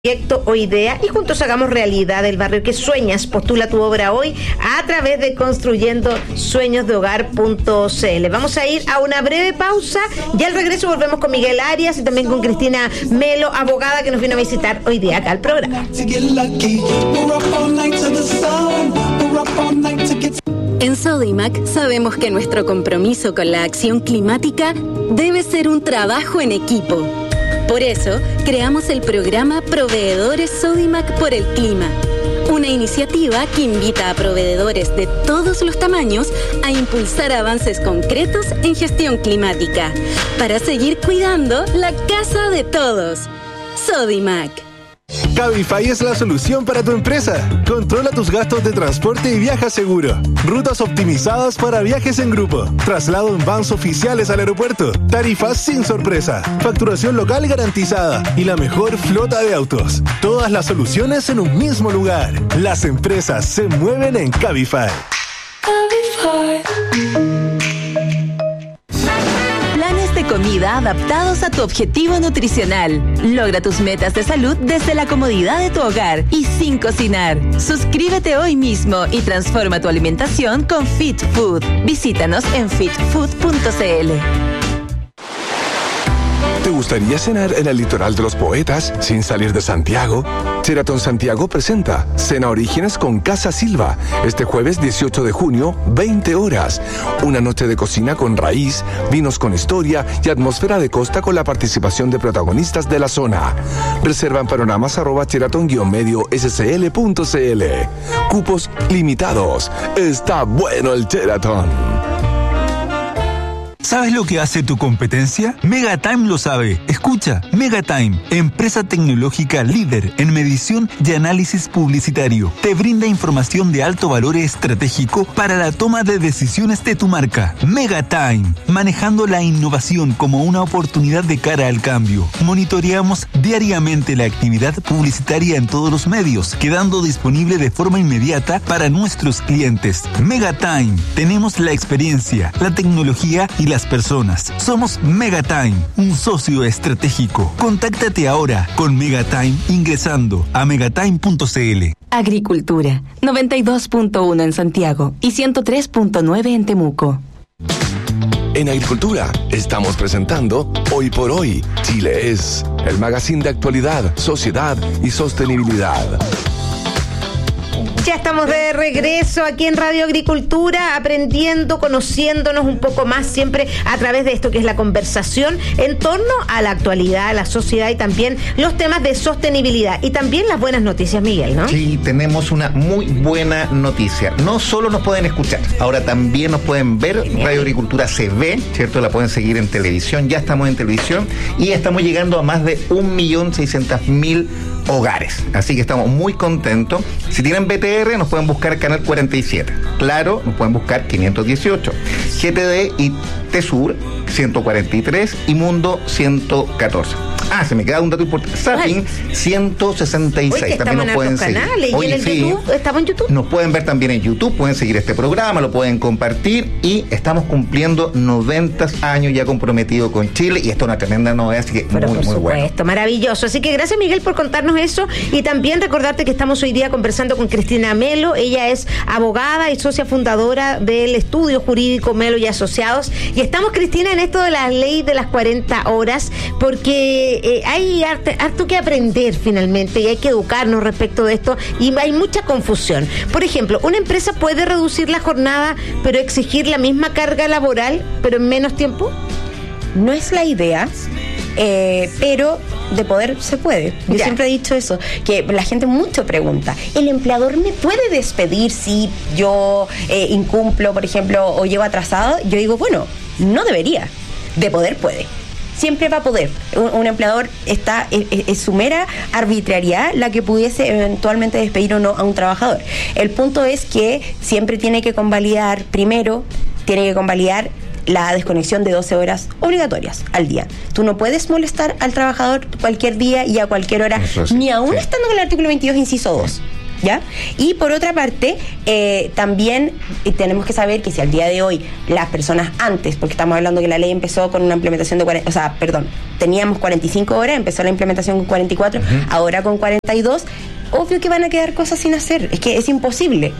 Proyecto o idea y juntos hagamos realidad el barrio que sueñas. Postula tu obra hoy a través de construyendosueñosdehogar.cl. Vamos a ir a una breve pausa y al regreso volvemos con Miguel Arias y también con Cristina Melo, abogada que nos vino a visitar hoy día acá al programa. En Sodimac sabemos que nuestro compromiso con la acción climática debe ser un trabajo en equipo. Por eso, creamos el programa Proveedores Sodimac por el Clima, una iniciativa que invita a proveedores de todos los tamaños a impulsar avances concretos en gestión climática, para seguir cuidando la casa de todos. Sodimac. Cabify es la solución para tu empresa. Controla tus gastos de transporte y viaja seguro. Rutas optimizadas para viajes en grupo. Traslado en vans oficiales al aeropuerto. Tarifas sin sorpresa. Facturación local garantizada. Y la mejor flota de autos. Todas las soluciones en un mismo lugar. Las empresas se mueven en Cabify. Comida adaptados a tu objetivo nutricional. Logra tus metas de salud desde la comodidad de tu hogar y sin cocinar. Suscríbete hoy mismo y transforma tu alimentación con Fit Food. Visítanos en fitfood.cl. ¿Te gustaría cenar en el litoral de los poetas sin salir de Santiago? Sheraton Santiago presenta Cena Orígenes con Casa Silva, este jueves 18 de junio, 20 horas. Una noche de cocina con raíz, vinos con historia y atmósfera de costa con la participación de protagonistas de la zona. Reserva en panoramas@sheraton-medio-scl.cl. Cupos limitados. Está bueno el Sheraton. ¿Sabes lo que hace tu competencia? Megatime lo sabe. Escucha, Megatime, empresa tecnológica líder en medición y análisis publicitario. Te brinda información de alto valor estratégico para la toma de decisiones de tu marca. Megatime, manejando la innovación como una oportunidad de cara al cambio. Monitoreamos diariamente la actividad publicitaria en todos los medios, quedando disponible de forma inmediata para nuestros clientes. Megatime, tenemos la experiencia, la tecnología y las personas. Somos Megatime, un socio estratégico. Contáctate ahora con Megatime ingresando a megatime.cl. Agricultura, 92.1 en Santiago y 103.9 en Temuco. En Agricultura estamos presentando Hoy por Hoy, Chile es, el magazine de actualidad, sociedad y sostenibilidad. Ya estamos de regreso aquí en Radio Agricultura, aprendiendo, conociéndonos un poco más siempre a través de esto que es la conversación en torno a la actualidad, a la sociedad y también los temas de sostenibilidad y también las buenas noticias, Miguel, ¿no? Sí, tenemos una muy buena noticia. No solo nos pueden escuchar, ahora también nos pueden ver. Radio Agricultura se ve, ¿cierto? La pueden seguir en televisión, ya estamos en televisión y estamos llegando a más de 1.600.000 hogares. Así que estamos muy contentos. Si tienen BTR, nos pueden buscar Canal 47. Claro, nos pueden buscar 518. GTD y Tesur 143 y Mundo 114. Ah, se me queda un dato importante. Zapping 166. Oye, también nos pueden seguir. Canales. Oye, ¿Y en el YouTube? ¿Estamos en YouTube? Nos pueden ver también en YouTube, pueden seguir este programa, lo pueden compartir y estamos cumpliendo 90 años ya comprometidos con Chile y esto es una tremenda novedad, así que pero muy, por muy bueno. Maravilloso. Así que gracias, Miguel, por contarnos eso y también recordarte que estamos hoy día conversando con Cristina Melo. Ella es abogada y socia fundadora del estudio jurídico Melo y Asociados y estamos, Cristina, en esto de la ley de las 40 horas porque hay harto que aprender finalmente y hay que educarnos respecto de esto y hay mucha confusión. Por ejemplo, una empresa puede reducir la jornada pero exigir la misma carga laboral pero en menos tiempo. No es la idea, pero de poder se puede. Yo siempre he dicho eso, que la gente mucho pregunta, ¿el empleador me puede despedir si yo incumplo, por ejemplo, o llego atrasado? Yo digo, bueno, no debería, de poder puede. Siempre va a poder. Un empleador es su mera arbitrariedad la que pudiese eventualmente despedir o no a un trabajador. El punto es que siempre tiene que convalidar, primero, tiene que convalidar la desconexión de 12 horas obligatorias al día. Tú no puedes molestar al trabajador cualquier día y a cualquier hora, ni aún estando en el artículo 22, inciso 2. ¿Ya? Y por otra parte, también tenemos que saber que si al día de hoy las personas antes, porque estamos hablando que la ley empezó con una implementación de teníamos 45 horas, empezó la implementación con 44, ahora con 42, obvio que van a quedar cosas sin hacer. Es que es imposible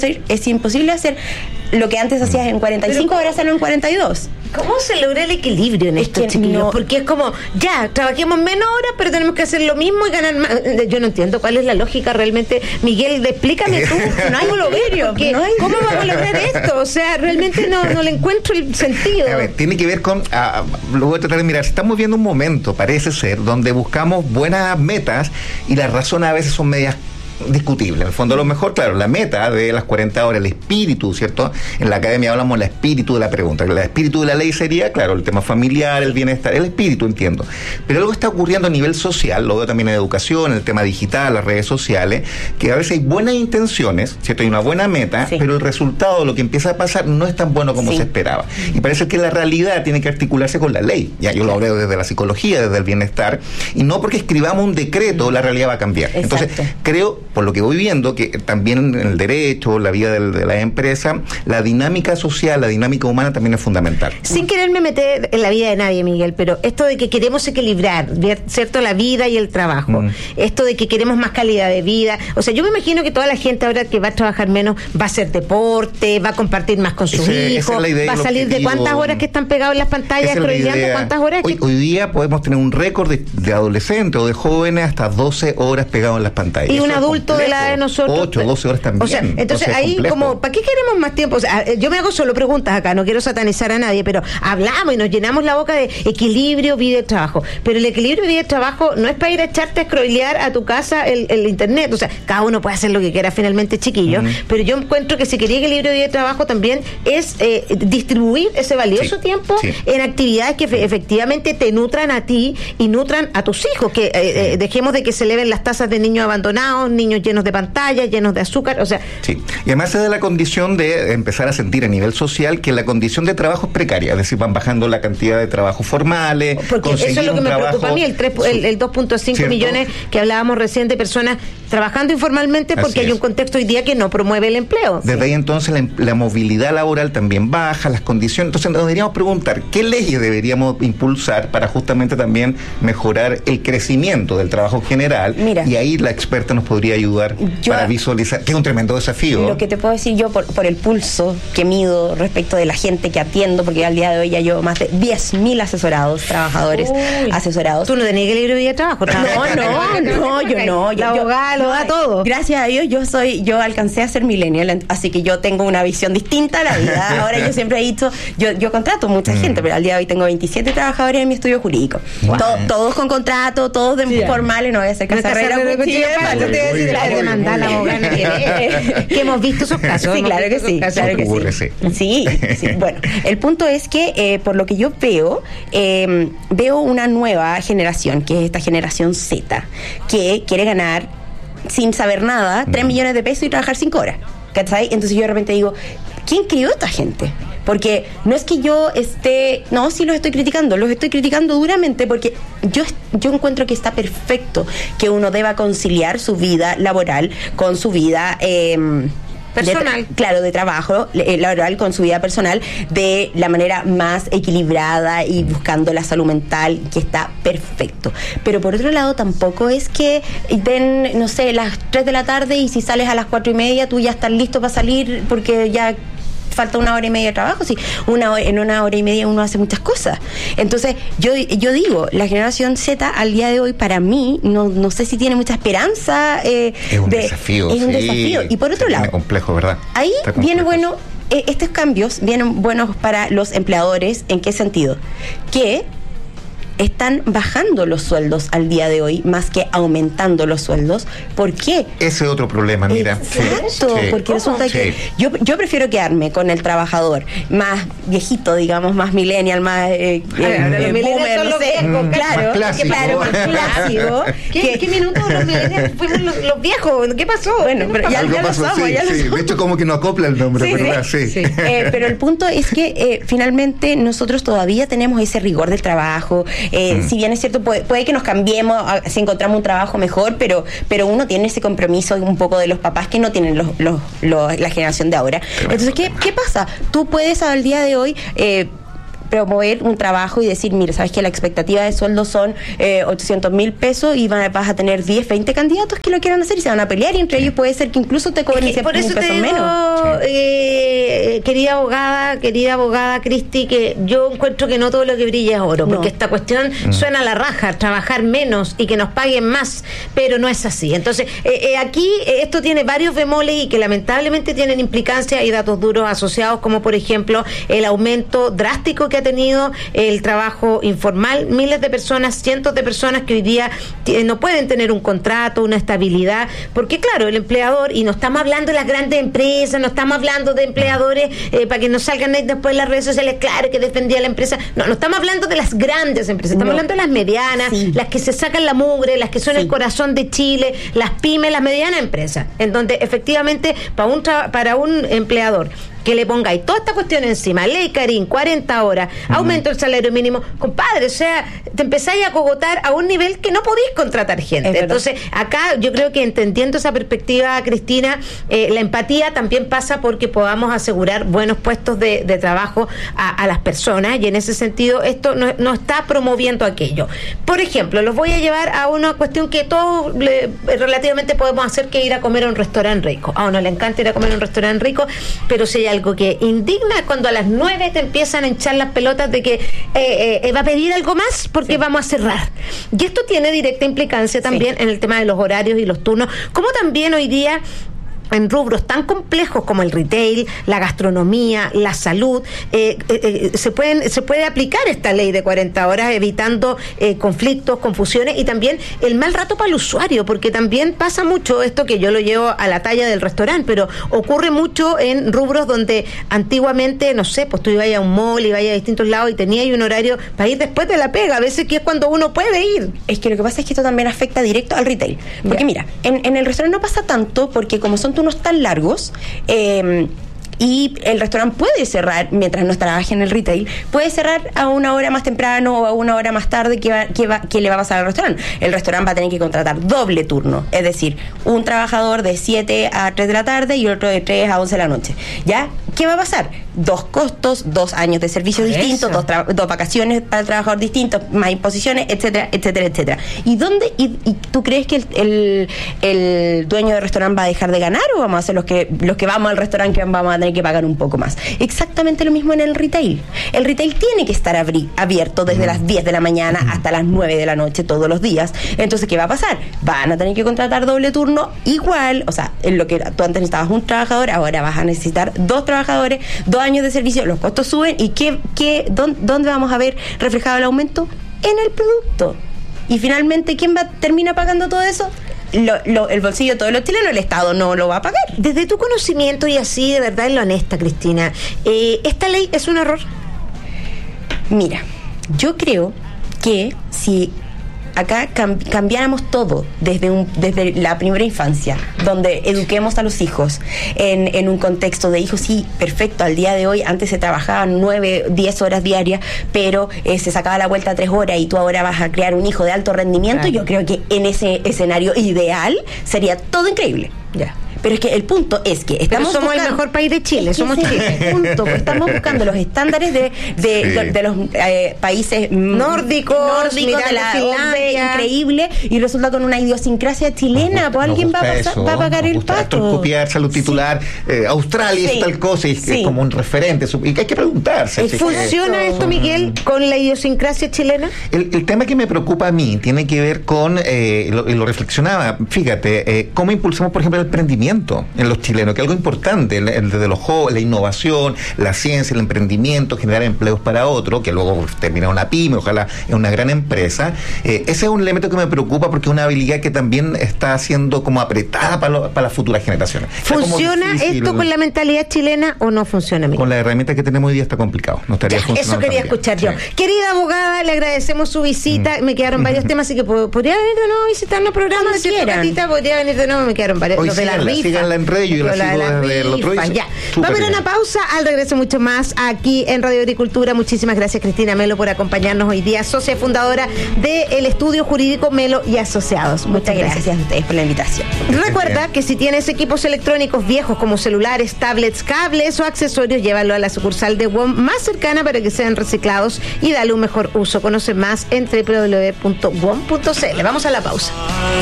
hacer lo que antes hacías en 45 horas, hacerlo en 42. ¿Cómo se logra el equilibrio en esto, chiquillos? Porque es como, ya, trabajemos menos horas, pero tenemos que hacer lo mismo y ganar más. Yo no entiendo cuál es la lógica realmente. Miguel, explícame tú. No hay logro. ¿Cómo vamos a lograr esto? O sea, realmente no le encuentro el sentido. A ver, tiene que ver con, lo voy a tratar de mirar, estamos viendo un momento, parece ser, donde buscamos buenas metas y las razones a veces son medias discutible. En el fondo, a lo mejor, claro, la meta de las 40 horas, el espíritu, ¿cierto? En la academia hablamos del espíritu de la pregunta. El espíritu de la ley sería, claro, el tema familiar, el bienestar, el espíritu, entiendo. Pero algo está ocurriendo a nivel social, lo veo también en educación, en el tema digital, las redes sociales, que a veces hay buenas intenciones, ¿cierto? Hay una buena meta, pero el resultado, lo que empieza a pasar, no es tan bueno como se esperaba. Y parece que la realidad tiene que articularse con la ley. Ya yo lo hablo desde la psicología, desde el bienestar, y no porque escribamos un decreto, la realidad va a cambiar. Exacto. Entonces, creo, por lo que voy viendo, que también en el derecho, la vida de la empresa, la dinámica social, la dinámica humana también es fundamental. Sin quererme meter en la vida de nadie, Miguel, pero esto de que queremos equilibrar, ¿cierto? La vida y el trabajo. Esto de que queremos más calidad de vida. O sea, yo me imagino que toda la gente ahora que va a trabajar menos va a hacer deporte, va a compartir más con sus hijos, va a salir de cuántas horas que están pegados en las pantallas, scrolleando, cuántas horas. Hoy día podemos tener un récord de adolescentes o de jóvenes hasta 12 horas pegados en las pantallas. Y un adulto de la de nosotros 8, 12 horas también. O sea, entonces ahí como, ¿para qué queremos más tiempo? O sea, yo me hago solo preguntas acá, no quiero satanizar a nadie, pero hablamos y nos llenamos la boca de equilibrio, vida y trabajo. Pero el equilibrio, vida y trabajo no es para ir a echarte a scrollear a tu casa el internet. O sea, cada uno puede hacer lo que quiera finalmente, chiquillo. Pero yo encuentro que si quería equilibrio, vida y trabajo también es distribuir ese valioso tiempo en actividades que efectivamente te nutran a ti y nutran a tus hijos. Que dejemos de que se eleven las tasas de niños abandonados, niños llenos de pantallas, llenos de azúcar, o sea... Sí, y además se da la condición de empezar a sentir a nivel social que la condición de trabajo es precaria, es decir, van bajando la cantidad de trabajos formales, porque eso es lo que me preocupa a mí, el 2.5 millones que hablábamos recién de personas trabajando informalmente porque hay un contexto hoy día que no promueve el empleo. Desde ahí entonces la movilidad laboral también baja, las condiciones, entonces nos deberíamos preguntar, ¿qué leyes deberíamos impulsar para justamente también mejorar el crecimiento del trabajo general? Mira, y ahí la experta nos podría ayudar para visualizar, que es un tremendo desafío. Lo que te puedo decir yo por el pulso que mido respecto de la gente que atiendo, porque al día de hoy ya llevo más de 10.000 asesorados, trabajadores asesorados. Tú no tenés equilibrio de trabajo. No, la abogada lo da todo. Gracias a Dios yo alcancé a ser millennial, así que yo tengo una visión distinta a la vida. Ahora yo siempre he dicho, yo contrato mucha gente, pero al día de hoy tengo 27 trabadores en mi estudio jurídico. Wow. Todos con contrato, todos formales, no voy a hacer carrera de cuchillo de pato. Te voy a decir la demanda a la abogada que hemos visto esos casos. Sí, claro que sí. Claro que sí. Sí. Bueno, el punto es que por lo que yo veo una nueva generación, que es esta generación Z, que quiere ganar sin saber nada 3 millones de pesos y trabajar 5 horas. ¿Cachai? Entonces yo de repente digo, ¿quién crió a esta gente? Porque no es que yo sí los estoy criticando duramente, porque yo encuentro que está perfecto que uno deba conciliar su vida laboral con su vida personal. De trabajo laboral con su vida personal de la manera más equilibrada y buscando la salud mental, que está perfecto. Pero por otro lado tampoco es que den, no sé, las 3 de la tarde y si sales a las 4:30 tú ya estás listo para salir porque ya falta 1 hora y media de trabajo. Sí, en 1 hora y media uno hace muchas cosas. Entonces yo digo, la generación Z al día de hoy para mí no sé si tiene mucha esperanza. Es un desafío. Es un desafío. Y por otro lado, complejo, ¿verdad? Ahí viene bueno, estos cambios vienen buenos para los empleadores. ¿En qué sentido? Que están bajando los sueldos al día de hoy más que aumentando los sueldos. ¿Por qué? Ese otro problema, mira. Exacto, porque resulta que yo prefiero quedarme con el trabajador más viejito, digamos, más millennial, más boomer, no sé. Claro, más clásico. ¿Qué minuto los millennials fuimos los viejos? ¿Qué pasó? Bueno, pero ya lo somos. De hecho, como que no acopla el nombre, ¿verdad? Sí. Pero el punto es que finalmente nosotros todavía tenemos ese rigor del trabajo, Si bien es cierto, puede que nos cambiemos si encontramos un trabajo mejor, pero uno tiene ese compromiso un poco de los papás que no tienen la generación de ahora. Entonces, ¿qué pasa? Tú puedes al día de hoy promover un trabajo y decir, mira, sabes que la expectativa de sueldo son 800,000 pesos y vas a tener 10, 20 candidatos que lo quieran hacer y se van a pelear y entre ellos puede ser que incluso te cobren 100 pesos menos. Querida abogada Cristi, que yo encuentro que no todo lo que brilla es oro, porque esta cuestión suena a la raja, trabajar menos y que nos paguen más, pero no es así. Entonces, aquí esto tiene varios bemoles y que lamentablemente tienen implicancias y datos duros asociados, como por ejemplo el aumento drástico que ha tenido el trabajo informal, miles de personas, cientos de personas que hoy día no pueden tener un contrato, una estabilidad, porque claro, el empleador, y no estamos hablando de las grandes empresas, no estamos hablando de empleadores para que no salgan después en las redes sociales, claro, que defendía la empresa, no estamos hablando de las grandes empresas, estamos hablando de las medianas, las que se sacan la mugre, las que son el corazón de Chile, las pymes, las medianas empresas, en donde efectivamente para un empleador que le pongáis toda esta cuestión encima, ley Karin, 40 horas, aumento el salario mínimo, compadre, o sea, te empezáis a cogotar a un nivel que no podéis contratar gente. Entonces, acá yo creo que entendiendo esa perspectiva, Cristina, la empatía también pasa porque podamos asegurar buenos puestos de trabajo a las personas, y en ese sentido esto no está promoviendo aquello. Por ejemplo, los voy a llevar a una cuestión que todos relativamente podemos hacer, que ir a comer a un restaurante rico. A uno le encanta ir a comer a un restaurante rico, pero si hay algo que indigna cuando a las 9 te empiezan a hinchar las pelotas de que va a pedir algo más porque vamos a cerrar. Y esto tiene directa implicancia también en el tema de los horarios y los turnos, como también hoy día en rubros tan complejos como el retail, la gastronomía, la salud, se puede aplicar esta ley de 40 horas evitando conflictos, confusiones y también el mal rato para el usuario, porque también pasa mucho esto, que yo lo llevo a la talla del restaurante, pero ocurre mucho en rubros donde antiguamente, no sé, pues tú ibas a un mall, ibas a distintos lados y tenías un horario para ir después de la pega, a veces que es cuando uno puede ir. Es que lo que pasa es que esto también afecta directo al retail, porque mira, en el restaurante no pasa tanto, porque como son turnos tan largos, y el restaurante puede cerrar mientras no trabaje en el retail, puede cerrar a una hora más temprano o a una hora más tarde. ¿Qué le va a pasar al restaurante? El restaurante va a tener que contratar doble turno, es decir, un trabajador de 7 a 3 de la tarde y otro de 3 a 11 de la noche. ¿Ya? ¿Qué va a pasar? 2 costos, 2 años de servicio distintos, 2 vacaciones para el trabajador distintos, más imposiciones, etcétera, etcétera, etcétera. ¿Y tú crees que el dueño del restaurante va a dejar de ganar, o vamos a ser los que vamos al restaurante que vamos a tener que pagar un poco más? Exactamente lo mismo en el retail. El retail tiene que estar abierto desde las 10 de la mañana hasta las 9 de la noche todos los días. Entonces, ¿qué va a pasar? Van a tener que contratar doble turno igual, o sea, en lo que tú antes necesitabas un trabajador, ahora vas a necesitar 2 trabajadores, 2 años de servicio, los costos suben. ¿Y dónde vamos a ver reflejado el aumento? En el producto. Y finalmente, ¿quién termina pagando todo eso? El bolsillo de todos los chilenos. El Estado no lo va a pagar. Desde tu conocimiento y así, de verdad, en lo honesta, Cristina, ¿esta ley es un error? Mira, yo creo que si acá cambiáramos todo desde la primera infancia, donde eduquemos a los hijos en un contexto de hijos, sí, perfecto, al día de hoy antes se trabajaban 9, 10 horas diarias, pero se sacaba la vuelta 3 horas y tú ahora vas a crear un hijo de alto rendimiento. Claro. Yo creo que en ese escenario ideal sería todo increíble. Ya. Pero es que el punto es que somos el mejor país de Chile, somos Chile. Punto, pues estamos buscando los estándares de los países nórdicos de la Finlandia, increíble, y resulta con una idiosincrasia chilena, pues alguien va a pagar el pato. Copiar salud titular, Australia es tal cosa, y es como un referente, y que hay que preguntarse. ¿Funciona esto, Miguel, con la idiosincrasia chilena? El tema que me preocupa a mí tiene que ver con, lo reflexionaba, fíjate, cómo impulsamos, por ejemplo, el emprendimiento en los chilenos, que es algo importante, desde los jóvenes, la innovación, la ciencia, el emprendimiento, generar empleos para otros, que luego termina una pyme, ojalá en una gran empresa. Ese es un elemento que me preocupa, porque es una habilidad que también está siendo como apretada para las futuras generaciones. ¿Funciona esto con la mentalidad chilena o no funciona, amigo? Con la herramienta que tenemos hoy día está complicado. No estaría funcionando. Eso quería escuchar yo. Querida abogada, le agradecemos su visita. Me quedaron varios temas, así que podría venir de nuevo a visitarnos programas. Cuando quiera. Podría venir de nuevo, me quedaron varios. Los de la risa, síganla en redes, yo la sigo desde el otro día. Ya. Vamos a una pausa, al regreso mucho más aquí en Radio Agricultura. Muchísimas gracias, Cristina Melo, por acompañarnos hoy día, socia fundadora del Estudio Jurídico Melo y Asociados. Muchas gracias a ustedes por la invitación. Recuerda que si tienes equipos electrónicos viejos como celulares, tablets, cables o accesorios, llévalo a la sucursal de WOM más cercana para que sean reciclados y dale un mejor uso. Conoce más en www.wom.cl. Vamos a la pausa.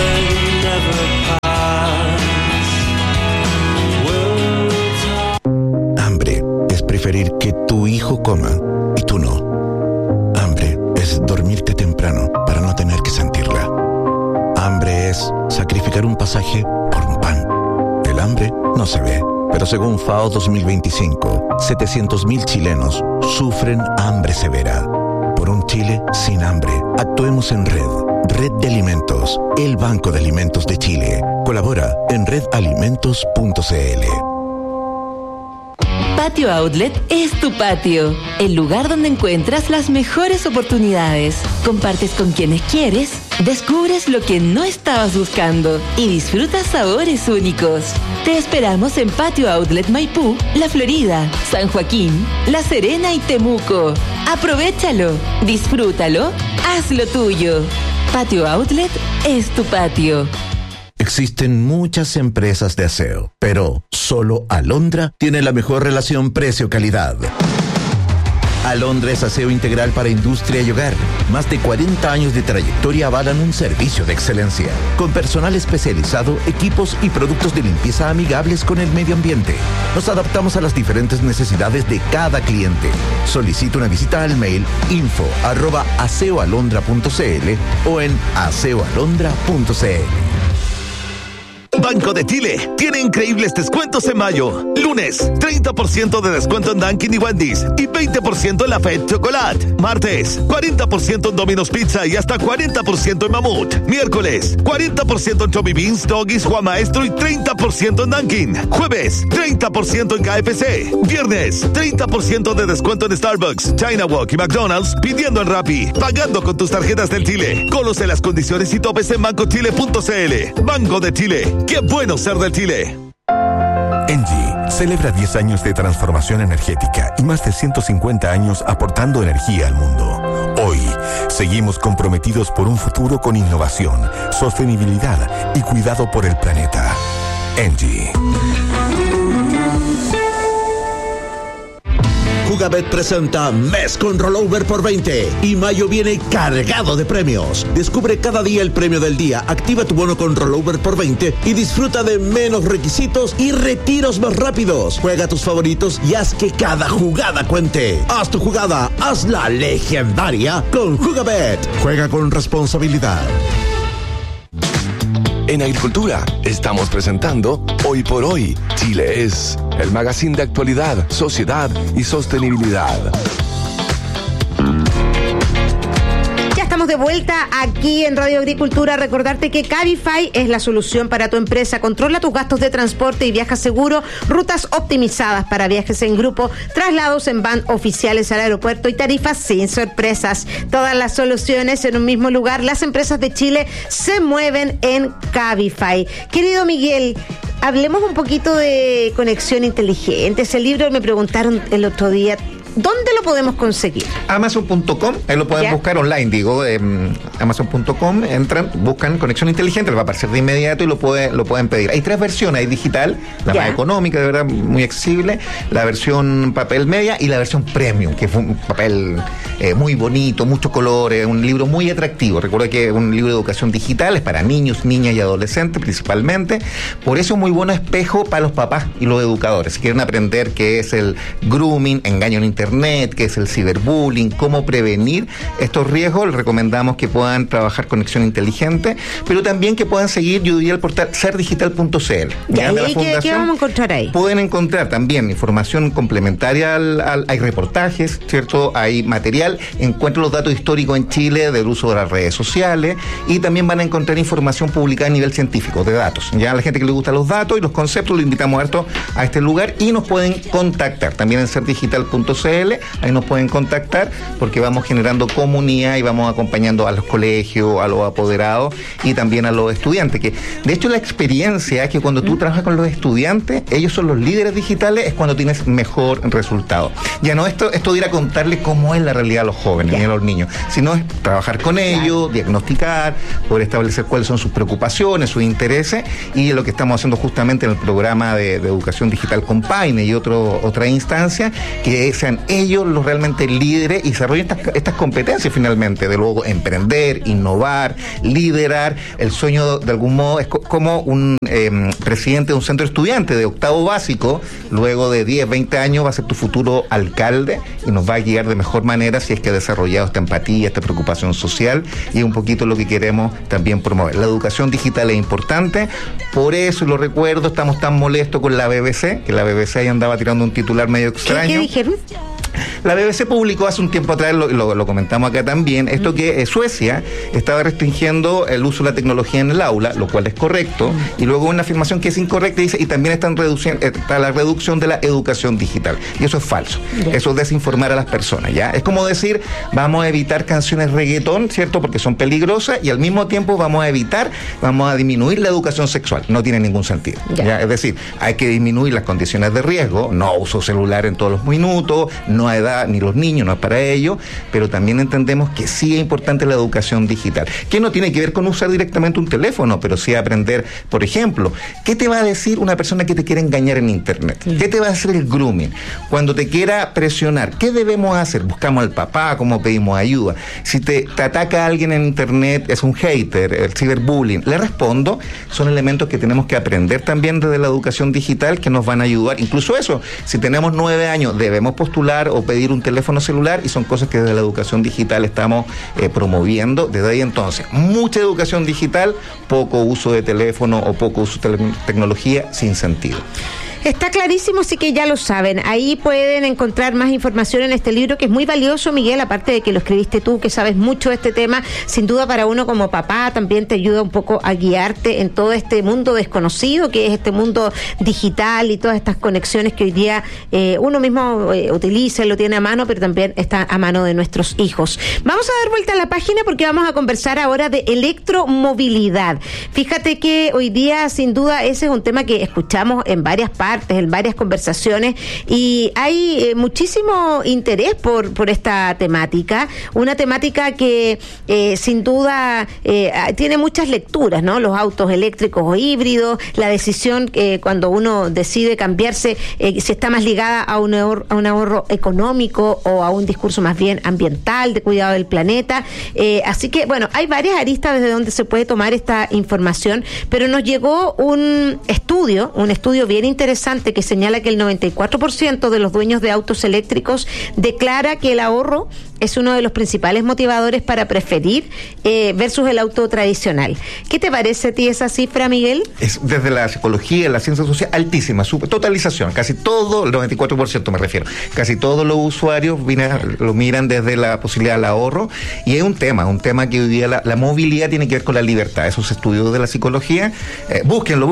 Hambre es preferir que tu hijo coma y tú no. Hambre es dormirte temprano para no tener que sentirla. Hambre es sacrificar un pasaje por un pan. El hambre no se ve, pero según FAO 2025, 700.000 chilenos sufren hambre severa. Por un Chile sin hambre, actuemos en red. Red de Alimentos, el Banco de Alimentos de Chile. Colabora en redalimentos.cl. Patio Outlet es tu patio, el lugar donde encuentras las mejores oportunidades. Compartes con quienes quieres, descubres lo que no estabas buscando y disfrutas sabores únicos. Te esperamos en Patio Outlet Maipú, La Florida, San Joaquín, La Serena y Temuco. Aprovéchalo, disfrútalo, hazlo tuyo. Patio Outlet es tu patio. Existen muchas empresas de aseo, pero solo Alondra tiene la mejor relación precio-calidad. Alondra es aseo integral para industria y hogar. Más de 40 años de trayectoria avalan un servicio de excelencia, con personal especializado, equipos y productos de limpieza amigables con el medio ambiente. Nos adaptamos a las diferentes necesidades de cada cliente. Solicita una visita al mail info@aseoalondra.cl o en aseoalondra.cl. Banco de Chile tiene increíbles descuentos en mayo. Lunes, 30% de descuento en Dunkin' y Wendy's y 20% en la Fed Chocolate. Martes, 40% en Domino's Pizza y hasta 40% en Mamut. Miércoles, 40% en Chubby Beans, Doggies, Juan Maestro y 30% en Dunkin'. Jueves, 30% en KFC. Viernes, 30% de descuento en Starbucks, China Walk y McDonald's pidiendo en Rappi, pagando con tus tarjetas del Chile. Conoce las condiciones y topes en bancochile.cl. Banco de Chile. ¡Qué bueno ser de Chile! ENGIE celebra 10 años de transformación energética y más de 150 años aportando energía al mundo. Hoy, seguimos comprometidos por un futuro con innovación, sostenibilidad y cuidado por el planeta. ENGIE. Jugabet presenta Mes con Rollover por 20 y mayo viene cargado de premios. Descubre cada día el premio del día, activa tu bono con Rollover por 20 y disfruta de menos requisitos y retiros más rápidos. Juega tus favoritos y haz que cada jugada cuente. Haz tu jugada, hazla legendaria con Jugabet. Juega con responsabilidad. En Agricultura estamos presentando Hoy por Hoy, Chile es, el magazine de actualidad, sociedad y sostenibilidad. Estamos de vuelta aquí en Radio Agricultura. Recordarte que Cabify es la solución para tu empresa. Controla tus gastos de transporte y viaja seguro. Rutas optimizadas para viajes en grupo, traslados en van oficiales al aeropuerto y tarifas sin sorpresas. Todas las soluciones en un mismo lugar. Las empresas de Chile se mueven en Cabify. Querido Miguel, hablemos un poquito de conexión inteligente. Ese libro me preguntaron el otro día. ¿Dónde lo podemos conseguir? Amazon.com, ahí lo pueden buscar online, digo, Amazon.com, entran, buscan conexión inteligente, les va a aparecer de inmediato y lo pueden pedir. Hay 3 versiones, hay digital, la más económica, de verdad, muy accesible, la versión papel media y la versión premium, que fue un papel muy bonito, muchos colores, un libro muy atractivo. Recuerda que es un libro de educación digital, es para niños, niñas y adolescentes principalmente, por eso es muy buen espejo para los papás y los educadores. Si quieren aprender qué es el grooming, engaño en internet, qué es el ciberbullying, cómo prevenir estos riesgos, les recomendamos que puedan trabajar conexión inteligente, pero también que puedan seguir, yo diría, el portal serdigital.cl. ¿Qué vamos a encontrar ahí? Pueden encontrar también información complementaria hay reportajes, ¿cierto? Hay material, encuentran los datos históricos en Chile del uso de las redes sociales y también van a encontrar información publicada a nivel científico de datos. Ya a la gente que le gustan los datos y los conceptos, lo invitamos a este lugar y nos pueden contactar también en serdigital.cl ahí nos pueden contactar porque vamos generando comunidad y vamos acompañando a los colegios, a los apoderados y también a los estudiantes, que de hecho la experiencia es que cuando tú trabajas con los estudiantes, ellos son los líderes digitales, es cuando tienes mejor resultado. Ya no esto de ir a contarles cómo es la realidad a los jóvenes y a los niños, sino es trabajar con ellos, diagnosticar, poder establecer cuáles son sus preocupaciones, sus intereses, y lo que estamos haciendo justamente en el programa de educación digital con Paine y otra instancia, que sean ellos los realmente líderes y desarrollen estas competencias finalmente, de luego emprender, innovar, liderar. El sueño de algún modo es como un presidente de un centro estudiante de octavo básico, luego de 10, 20 años va a ser tu futuro alcalde y nos va a guiar de mejor manera si es que ha desarrollado esta empatía, esta preocupación social, y es un poquito lo que queremos también promover. La educación digital es importante, por eso, lo recuerdo, estamos tan molestos con la BBC, que la BBC ahí andaba tirando un titular medio extraño. ¿Qué dijeron? La BBC publicó hace un tiempo atrás, lo comentamos acá también, esto que Suecia estaba restringiendo el uso de la tecnología en el aula, lo cual es correcto, y luego una afirmación que es incorrecta dice, y también está la reducción de la educación digital, y eso es falso, eso es desinformar a las personas, ¿ya? Es como decir, vamos a evitar canciones reggaetón, ¿cierto? Porque son peligrosas, y al mismo tiempo vamos a disminuir la educación sexual, no tiene ningún sentido, ¿ya? Es decir, hay que disminuir las condiciones de riesgo, no uso celular en todos los minutos, no a edad ni los niños, no es para ello, pero también entendemos que sí es importante la educación digital, que no tiene que ver con usar directamente un teléfono, pero sí aprender, por ejemplo, ¿qué te va a decir una persona que te quiere engañar en internet? ¿Qué te va a hacer el grooming? Cuando te quiera presionar, ¿qué debemos hacer? Buscamos al papá, ¿cómo pedimos ayuda? Si te ataca alguien en internet, es un hater, el ciberbullying, le respondo. Son elementos que tenemos que aprender también desde la educación digital, que nos van a ayudar, incluso eso, si tenemos 9 años, debemos postular o pedir un teléfono celular, y son cosas que desde la educación digital estamos promoviendo desde ahí. Entonces, mucha educación digital, poco uso de teléfono o poco uso de tecnología sin sentido. Está clarísimo, sí que ya lo saben. Ahí pueden encontrar más información en este libro, que es muy valioso, Miguel, aparte de que lo escribiste tú, que sabes mucho de este tema. Sin duda, para uno como papá también te ayuda un poco a guiarte en todo este mundo desconocido, que es este mundo digital y todas estas conexiones que hoy día uno mismo utiliza y lo tiene a mano, pero también está a mano de nuestros hijos. Vamos a dar vuelta a la página porque vamos a conversar ahora de electromovilidad. Fíjate que hoy día, sin duda, ese es un tema que escuchamos en varias partes, en varias conversaciones, y hay muchísimo interés por esta temática, una temática que sin duda tiene muchas lecturas, ¿no? Los autos eléctricos o híbridos, la decisión cuando uno decide cambiarse, si está más ligada a un ahorro económico o a un discurso más bien ambiental, de cuidado del planeta. Así que, bueno, hay varias aristas desde donde se puede tomar esta información, pero nos llegó un estudio bien interesante que señala que el 94% de los dueños de autos eléctricos declara que el ahorro es uno de los principales motivadores para preferir versus el auto tradicional. ¿Qué te parece a ti esa cifra, Miguel? Es desde la psicología, la ciencia social, altísima, totalización, casi todo, el 94% me refiero, casi todos los usuarios lo miran desde la posibilidad del ahorro, y es un tema que hoy día la movilidad tiene que ver con la libertad. Esos estudios de la psicología, búsquenlo,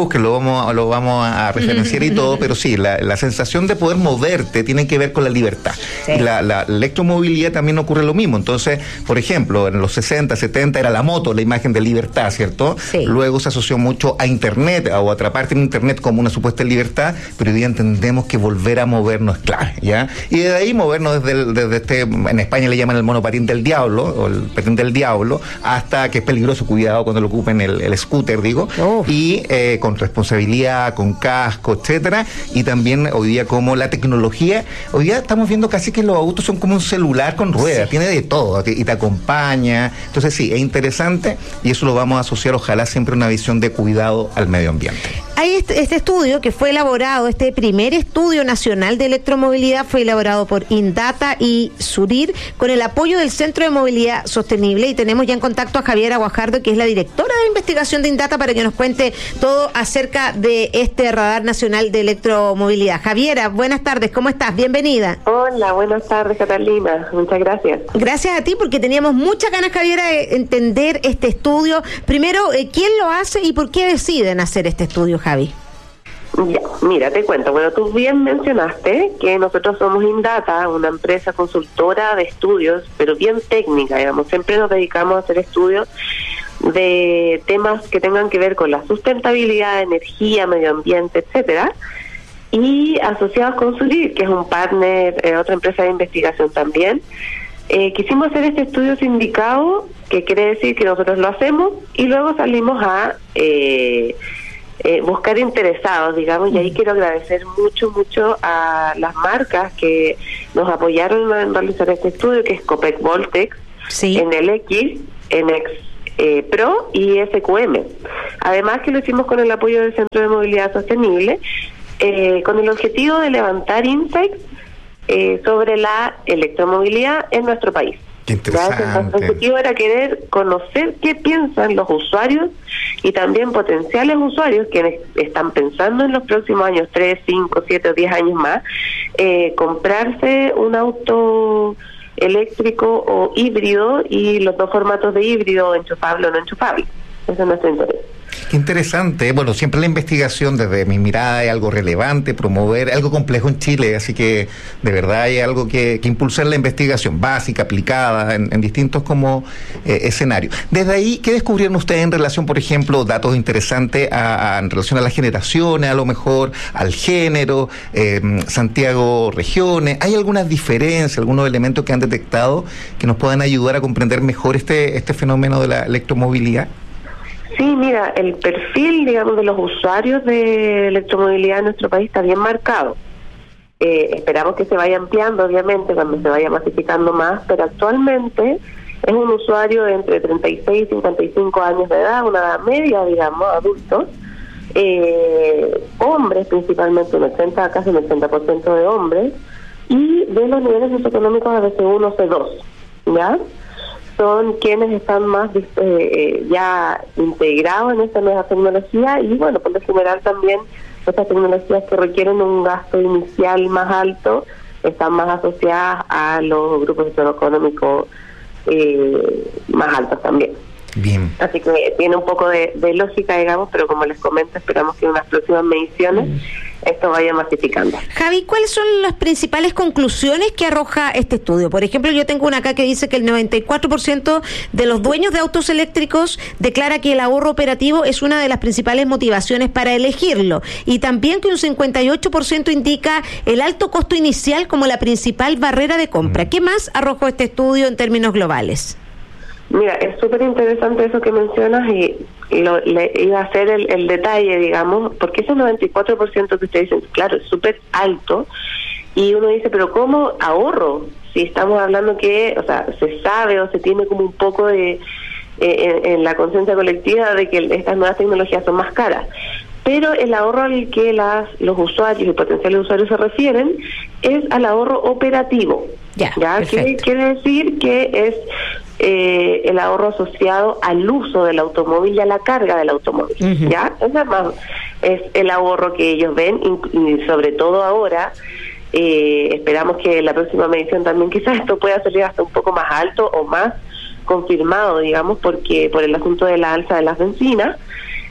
lo vamos a referenciar y todo, pero sí, la sensación de poder moverte tiene que ver con la libertad. Sí. Y la electromovilidad también ocurre lo mismo. Entonces, por ejemplo, en los 60, 70 era la moto, la imagen de libertad, ¿cierto? Sí. Luego se asoció mucho a internet o atraparte en internet como una supuesta libertad, pero hoy día entendemos que volver a movernos es clave, ¿ya? Y desde ahí movernos desde en España le llaman el monopatín del diablo, o el patín del diablo, hasta que es peligroso, cuidado cuando lo ocupen el scooter, digo, y con responsabilidad, con casco, etcétera, y también hoy día como la tecnología, hoy día estamos viendo casi que los autos son como un celular con ruedas, tiene de todo, y te acompaña. Entonces sí, es interesante, y eso lo vamos a asociar, ojalá, siempre a una visión de cuidado al medio ambiente. Hay este estudio que fue elaborado, este primer estudio nacional de electromovilidad fue elaborado por Indata y Surir con el apoyo del Centro de Movilidad Sostenible, y tenemos ya en contacto a Javiera Guajardo, que es la directora de investigación de Indata, para que nos cuente todo acerca de este radar nacional de electromovilidad. Javiera, buenas tardes, ¿cómo estás? Bienvenida. Hola, buenas tardes, Catalina, muchas gracias. Gracias a ti, porque teníamos muchas ganas, Javiera, de entender este estudio. Primero, ¿quién lo hace y por qué deciden hacer este estudio, Javi? Ya, mira, te cuento. Bueno, tú bien mencionaste que nosotros somos Indata, una empresa consultora de estudios, pero bien técnica, digamos. Siempre nos dedicamos a hacer estudios de temas que tengan que ver con la sustentabilidad, energía, medio ambiente, etcétera, y asociados con Sulir, que es un partner, otra empresa de investigación también. Quisimos hacer este estudio sindicado, que quiere decir que nosotros lo hacemos y luego salimos a buscar interesados, digamos, y ahí quiero agradecer mucho a las marcas que nos apoyaron en realizar este estudio, que es Copec Voltex, NLX, NX Pro y SQM. Además que lo hicimos con el apoyo del Centro de Movilidad Sostenible, con el objetivo de levantar insights sobre la electromovilidad en nuestro país. Qué interesante. El objetivo era querer conocer qué piensan los usuarios y también potenciales usuarios quienes están pensando en los próximos años, 3, 5, 7 o 10 años más, comprarse un auto eléctrico o híbrido, y los dos formatos de híbrido, enchufable o no enchufable. Ese es nuestro interés. Qué interesante. Bueno, siempre la investigación, desde mi mirada, es algo relevante, promover algo complejo en Chile, así que de verdad hay algo que impulsar la investigación básica, aplicada, en distintos como escenarios. Desde ahí, ¿qué descubrieron ustedes en relación, por ejemplo, datos interesantes en relación a las generaciones, a lo mejor al género, Santiago, regiones? ¿Hay algunas diferencias, algunos elementos que han detectado que nos puedan ayudar a comprender mejor este fenómeno de la electromovilidad? Sí, mira, el perfil, digamos, de los usuarios de electromovilidad en nuestro país está bien marcado. Esperamos que se vaya ampliando, obviamente, cuando se vaya masificando más, pero actualmente es un usuario de entre 36 y 55 años de edad, una edad media, digamos, adultos, hombres principalmente, casi un 80% de hombres, y de los niveles socioeconómicos de C1 C2, ¿ya? Son quienes están más ya integrados en esta nueva tecnología, y bueno, por lo general también estas tecnologías que requieren un gasto inicial más alto están más asociadas a los grupos socioeconómicos más altos también. Bien. Así que tiene un poco de lógica, digamos, pero como les comento, esperamos que en unas próximas mediciones esto vaya masificando. Javi, ¿cuáles son las principales conclusiones que arroja este estudio? Por ejemplo, yo tengo una acá que dice que el 94% de los dueños de autos eléctricos declara que el ahorro operativo es una de las principales motivaciones para elegirlo, y también que un 58% indica el alto costo inicial como la principal barrera de compra. ¿Qué más arrojó este estudio en términos globales? Mira, es súper interesante eso que mencionas, y le iba a hacer el detalle, digamos, porque ese 94% que ustedes dicen, claro, es súper alto, y uno dice, pero ¿cómo ahorro? Si estamos hablando que, o sea, se sabe o se tiene como un poco de en la conciencia colectiva de que estas nuevas tecnologías son más caras. Pero el ahorro al que los usuarios y potenciales usuarios se refieren es al ahorro operativo. ¿Ya? Quiere decir que es el ahorro asociado al uso del automóvil y a la carga del automóvil. ¿Ya? Es el ahorro que ellos ven, y sobre todo ahora, esperamos que en la próxima medición también quizás esto pueda salir hasta un poco más alto o más confirmado, digamos, porque por el asunto de la alza de las bencinas.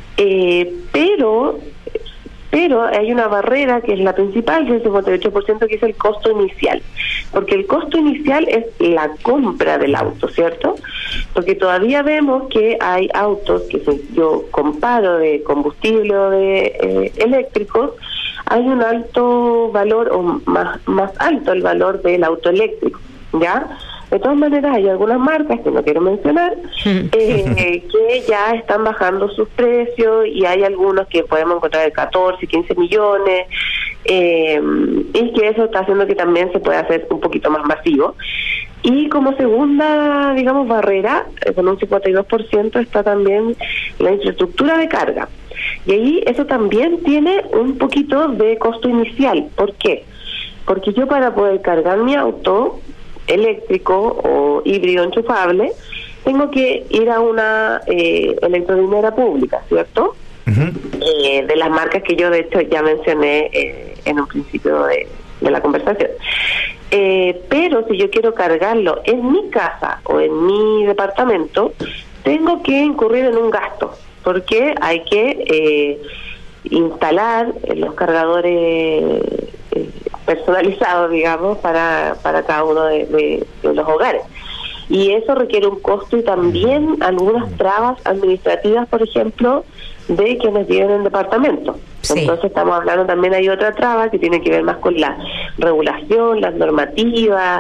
Pero hay una barrera que es la principal, que es el 58%, que es el costo inicial, porque el costo inicial es la compra del auto, ¿cierto? Porque todavía vemos que hay autos que, si yo comparo de combustible o de eléctricos, hay un alto valor, o más alto el valor del auto eléctrico, ¿ya? De todas maneras, hay algunas marcas que no quiero mencionar que ya están bajando sus precios, y hay algunos que podemos encontrar de 14, 15 millones, y que eso está haciendo que también se pueda hacer un poquito más masivo. Y como segunda, digamos, barrera, con un 52%, está también la infraestructura de carga. Y ahí eso también tiene un poquito de costo inicial. ¿Por qué? Porque yo, para poder cargar mi auto eléctrico o híbrido enchufable, tengo que ir a una electrolinera pública, ¿cierto? De las marcas que yo de hecho ya mencioné en un principio de la conversación. Pero si yo quiero cargarlo en mi casa o en mi departamento, tengo que incurrir en un gasto, porque hay que instalar los cargadores personalizados, digamos, para cada uno de los hogares. Y eso requiere un costo y también algunas trabas administrativas, por ejemplo, de quienes viven en departamento. Sí. Entonces estamos hablando también, hay otra traba que tiene que ver más con la regulación, las normativas,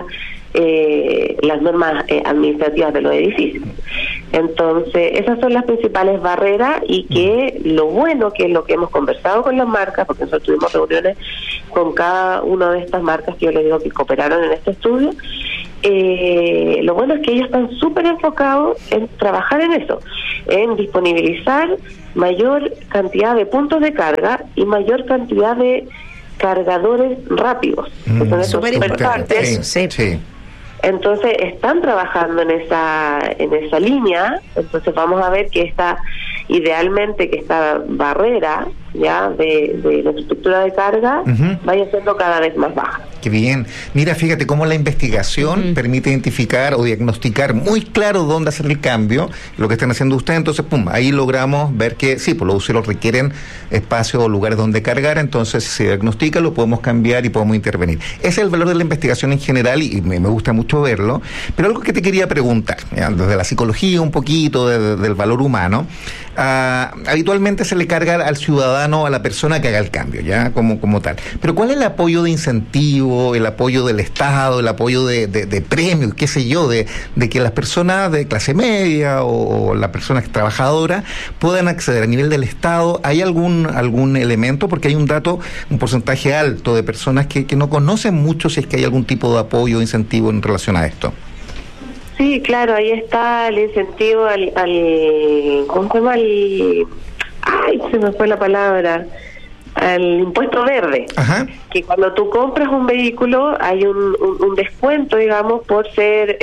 las normas administrativas de los edificios. Entonces esas son las principales barreras, y que lo bueno, que es lo que hemos conversado con las marcas, porque nosotros tuvimos reuniones con cada una de estas marcas que yo les digo que cooperaron en este estudio. Lo bueno es que ellos están súper enfocados en trabajar en eso, en disponibilizar mayor cantidad de puntos de carga y mayor cantidad de cargadores rápidos. Súper importante eso, sí. Entonces están trabajando en esa línea. Entonces vamos a ver que idealmente que esta barrera ya de la estructura de carga vaya siendo cada vez más baja. Qué bien. Mira, fíjate cómo la investigación permite identificar o diagnosticar muy claro dónde hacer el cambio, lo que están haciendo ustedes. Entonces, ahí logramos ver que sí, pues los usuarios requieren espacios o lugares donde cargar, entonces si se diagnostica lo podemos cambiar y podemos intervenir. Ese es el valor de la investigación en general, y me gusta mucho verlo. Pero algo que te quería preguntar, ¿ya? Desde la psicología un poquito, del valor humano, habitualmente se le carga al ciudadano, a la persona que haga el cambio, ya como tal. Pero ¿cuál es el apoyo de incentivo, el apoyo del Estado, el apoyo de premios, qué sé yo, de que las personas de clase media o las personas trabajadoras puedan acceder a nivel del Estado? ¿Hay algún elemento? Porque hay un porcentaje alto de personas que no conocen mucho si es que hay algún tipo de apoyo o incentivo en relación a esto. Sí, claro, ahí está el incentivo ¿cómo se llama? Ay, se me fue la palabra. Al impuesto verde. Ajá. Que cuando tú compras un vehículo hay un descuento, digamos, por ser,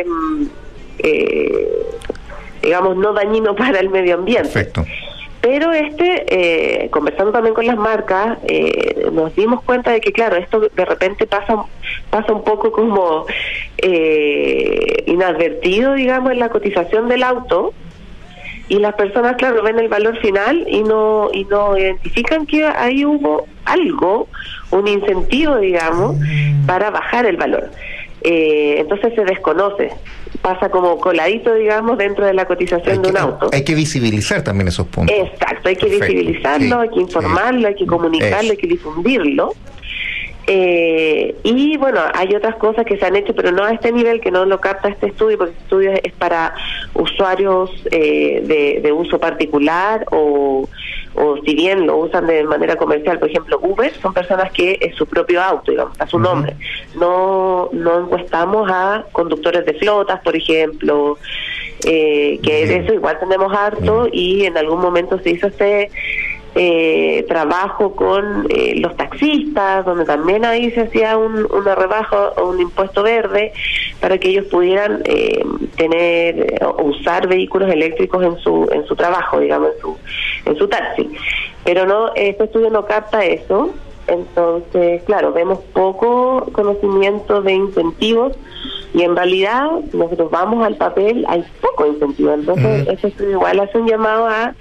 digamos, no dañino para el medio ambiente. Perfecto. Pero conversando también con las marcas, nos dimos cuenta de que, claro, esto de repente pasa un poco como inadvertido, digamos, en la cotización del auto, y las personas, claro, ven el valor final y no identifican que ahí hubo algo, un incentivo, digamos, para bajar el valor. Entonces se desconoce, pasa como coladito, digamos, dentro de la cotización de un auto. Hay que visibilizar también esos puntos. Exacto, hay que visibilizarlo, hay que informarlo, hay que comunicarlo, hay que difundirlo. Y bueno, hay otras cosas que se han hecho, pero no a este nivel, que no lo capta este estudio, porque este estudio es para usuarios de uso particular, o si bien lo usan de manera comercial. Por ejemplo, Uber son personas que es su propio auto, digamos, a su nombre. No encuestamos a conductores de flotas, por ejemplo, que de eso igual tenemos harto, y en algún momento se hizo trabajo con los taxistas, donde también ahí se hacía una rebaja o un impuesto verde para que ellos pudieran tener o usar vehículos eléctricos en su trabajo, digamos, en su taxi. Pero no, este estudio no capta eso. Entonces, claro, vemos poco conocimiento de incentivos, y en realidad nosotros vamos al papel, hay poco incentivo. Entonces este estudio igual hace un llamado a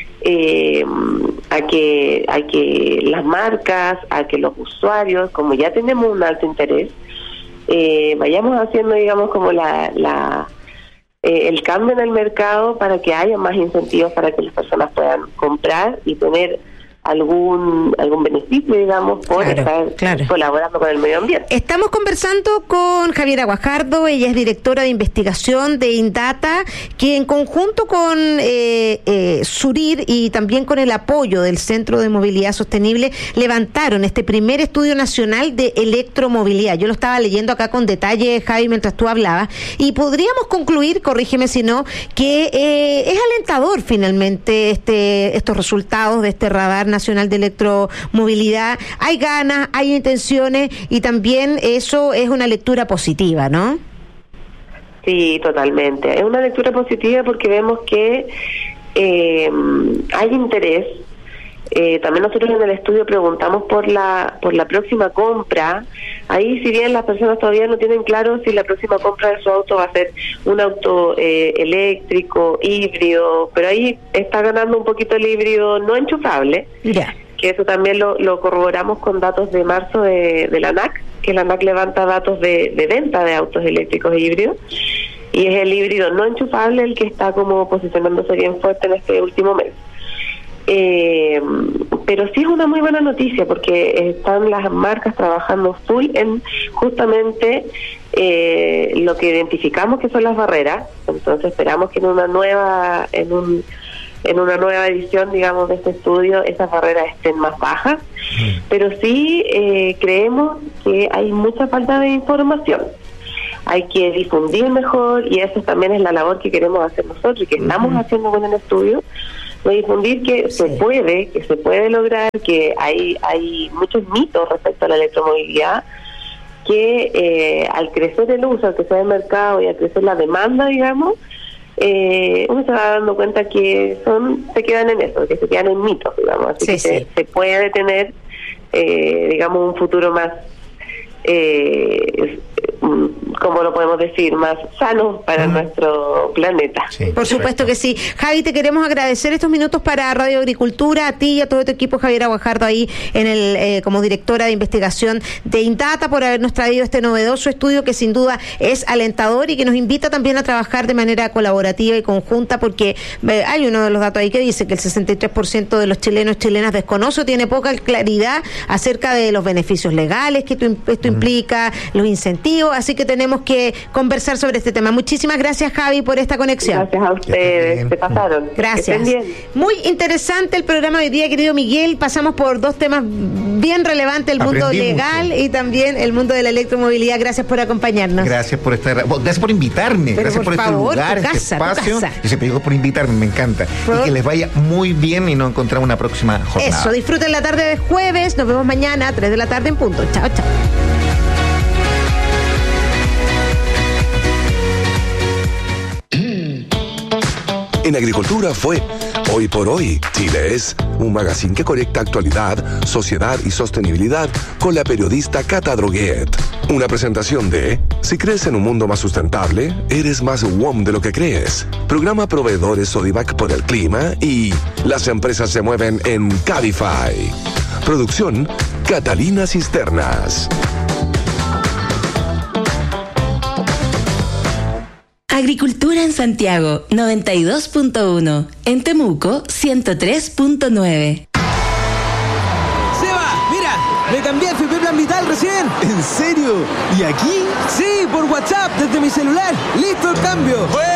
que las marcas, a que los usuarios, como ya tenemos un alto interés, vayamos haciendo, digamos, como el cambio en el mercado, para que haya más incentivos para que las personas puedan comprar y tener algún beneficio, digamos, por estar colaborando con el medio ambiente. Estamos conversando con Javiera Guajardo, ella es directora de investigación de Indata, que en conjunto con Surir y también con el apoyo del Centro de Movilidad Sostenible levantaron este primer estudio nacional de electromovilidad. Yo lo estaba leyendo acá con detalle, Javi, mientras tú hablabas, y podríamos concluir, corrígeme si no, que es alentador finalmente estos resultados de este radar nacional de electromovilidad. Hay ganas, hay intenciones, y también eso es una lectura positiva, ¿no? Sí, totalmente. Es una lectura positiva porque vemos que hay interés, También nosotros en el estudio preguntamos por la próxima compra. Ahí, si bien las personas todavía no tienen claro si la próxima compra de su auto va a ser un auto eléctrico, híbrido, pero ahí está ganando un poquito el híbrido no enchufable. Ya. Que eso también lo corroboramos con datos de marzo de la ANAC, que la ANAC levanta datos de venta de autos eléctricos e híbridos, y es el híbrido no enchufable el que está como posicionándose bien fuerte en este último mes. Pero sí es una muy buena noticia porque están las marcas trabajando full en justamente lo que identificamos que son las barreras. Entonces esperamos que en una nueva edición, digamos, de este estudio esas barreras estén más bajas, pero sí creemos que hay mucha falta de información. Hay que difundir mejor, y eso también es la labor que queremos hacer nosotros y que estamos haciendo con el estudio, de difundir que se puede lograr, que hay muchos mitos respecto a la electromovilidad, que al crecer el uso, al crecer el mercado y al crecer la demanda, digamos, uno se va dando cuenta que se quedan en eso, que se quedan en mitos, digamos, así que se puede tener, digamos, un futuro más, ¿cómo lo podemos decir?, más sano para nuestro planeta. Sí, por supuesto que sí. Javi, te queremos agradecer estos minutos para Radio Agricultura, a ti y a todo tu equipo, Javiera Guajardo, ahí en el como directora de investigación de INDATA, por habernos traído este novedoso estudio que sin duda es alentador y que nos invita también a trabajar de manera colaborativa y conjunta, porque hay uno de los datos ahí que dice que el 63% de los chilenos y chilenas desconoce o tiene poca claridad acerca de los beneficios legales que esto implica, los incentivos, así que tenemos que conversar sobre este tema. Muchísimas gracias, Javi, por esta conexión. Gracias a ustedes, se pasaron. Gracias. Muy interesante el programa de hoy día, querido Miguel. Pasamos por dos temas bien relevantes, el mundo legal y también el mundo de la electromovilidad. Gracias por acompañarnos. Gracias por estar, gracias por invitarme, pero gracias por este lugar, este espacio. Y se pedido por invitarme, me encanta. Y que les vaya muy bien y nos encontramos una próxima jornada. Eso, disfruten la tarde de jueves, nos vemos mañana a 3 de la tarde en punto. Chao, chao. En Agricultura fue Hoy por Hoy. Chile es un magazine que conecta actualidad, sociedad y sostenibilidad con la periodista Cata Droguet. Una presentación de Si crees en un mundo más sustentable, eres más WOM de lo que crees. Programa Proveedores Sodimac por el clima y Las empresas se mueven en Cabify. Producción Catalina Cisternas. Agricultura en Santiago, 92.1. En Temuco, 103.9. ¡Seba! ¡Mira! ¡Me cambié a FP Plan Vital recién! ¿En serio? ¿Y aquí? Sí, por WhatsApp, desde mi celular. ¡Listo el cambio! ¡Buena!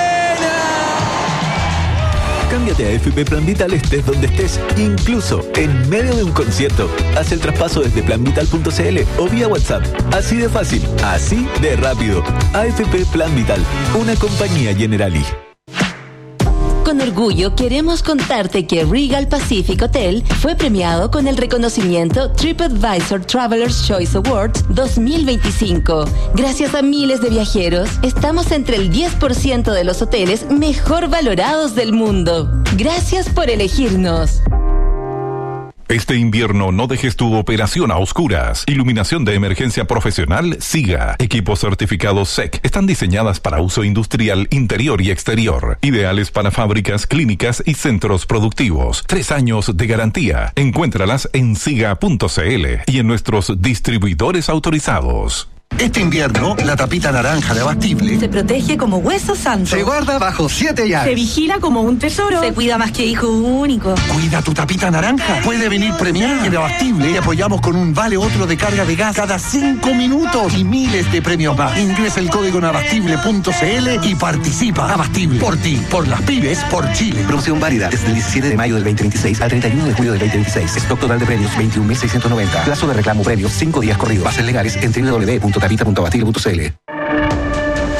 Cámbiate a FP Plan Vital estés donde estés, incluso en medio de un concierto. Haz el traspaso desde planvital.cl o vía WhatsApp. Así de fácil, así de rápido. AFP Plan Vital, una compañía Generali. Con orgullo queremos contarte que Regal Pacific Hotel fue premiado con el reconocimiento TripAdvisor Traveler's Choice Awards 2025. Gracias a miles de viajeros, estamos entre el 10% de los hoteles mejor valorados del mundo. Gracias por elegirnos. Este invierno no dejes tu operación a oscuras. Iluminación de emergencia profesional SIGA. Equipos certificados SEC. Están diseñadas para uso industrial interior y exterior. Ideales para fábricas, clínicas y centros productivos. 3 años de garantía. Encuéntralas en siga.cl y en nuestros distribuidores autorizados. Este invierno, la tapita naranja de Abastible se protege como hueso santo. Se guarda bajo 7 llaves. Se vigila como un tesoro. Se cuida más que hijo único. Cuida tu tapita naranja. Puede venir premiada. En Abastible y apoyamos con un vale otro de carga de gas cada 5 minutos y miles de premios más. Ingresa el código en abastible.cl y participa. Abastible. Por ti, por las pymes, por Chile. Promoción válida desde el 17 de mayo del 2026 al 31 de julio del 2026. Stock total de premios 21.690. Plazo de reclamo premios 5 días corridos. Bases legales en www.tapita.abastible.cl. En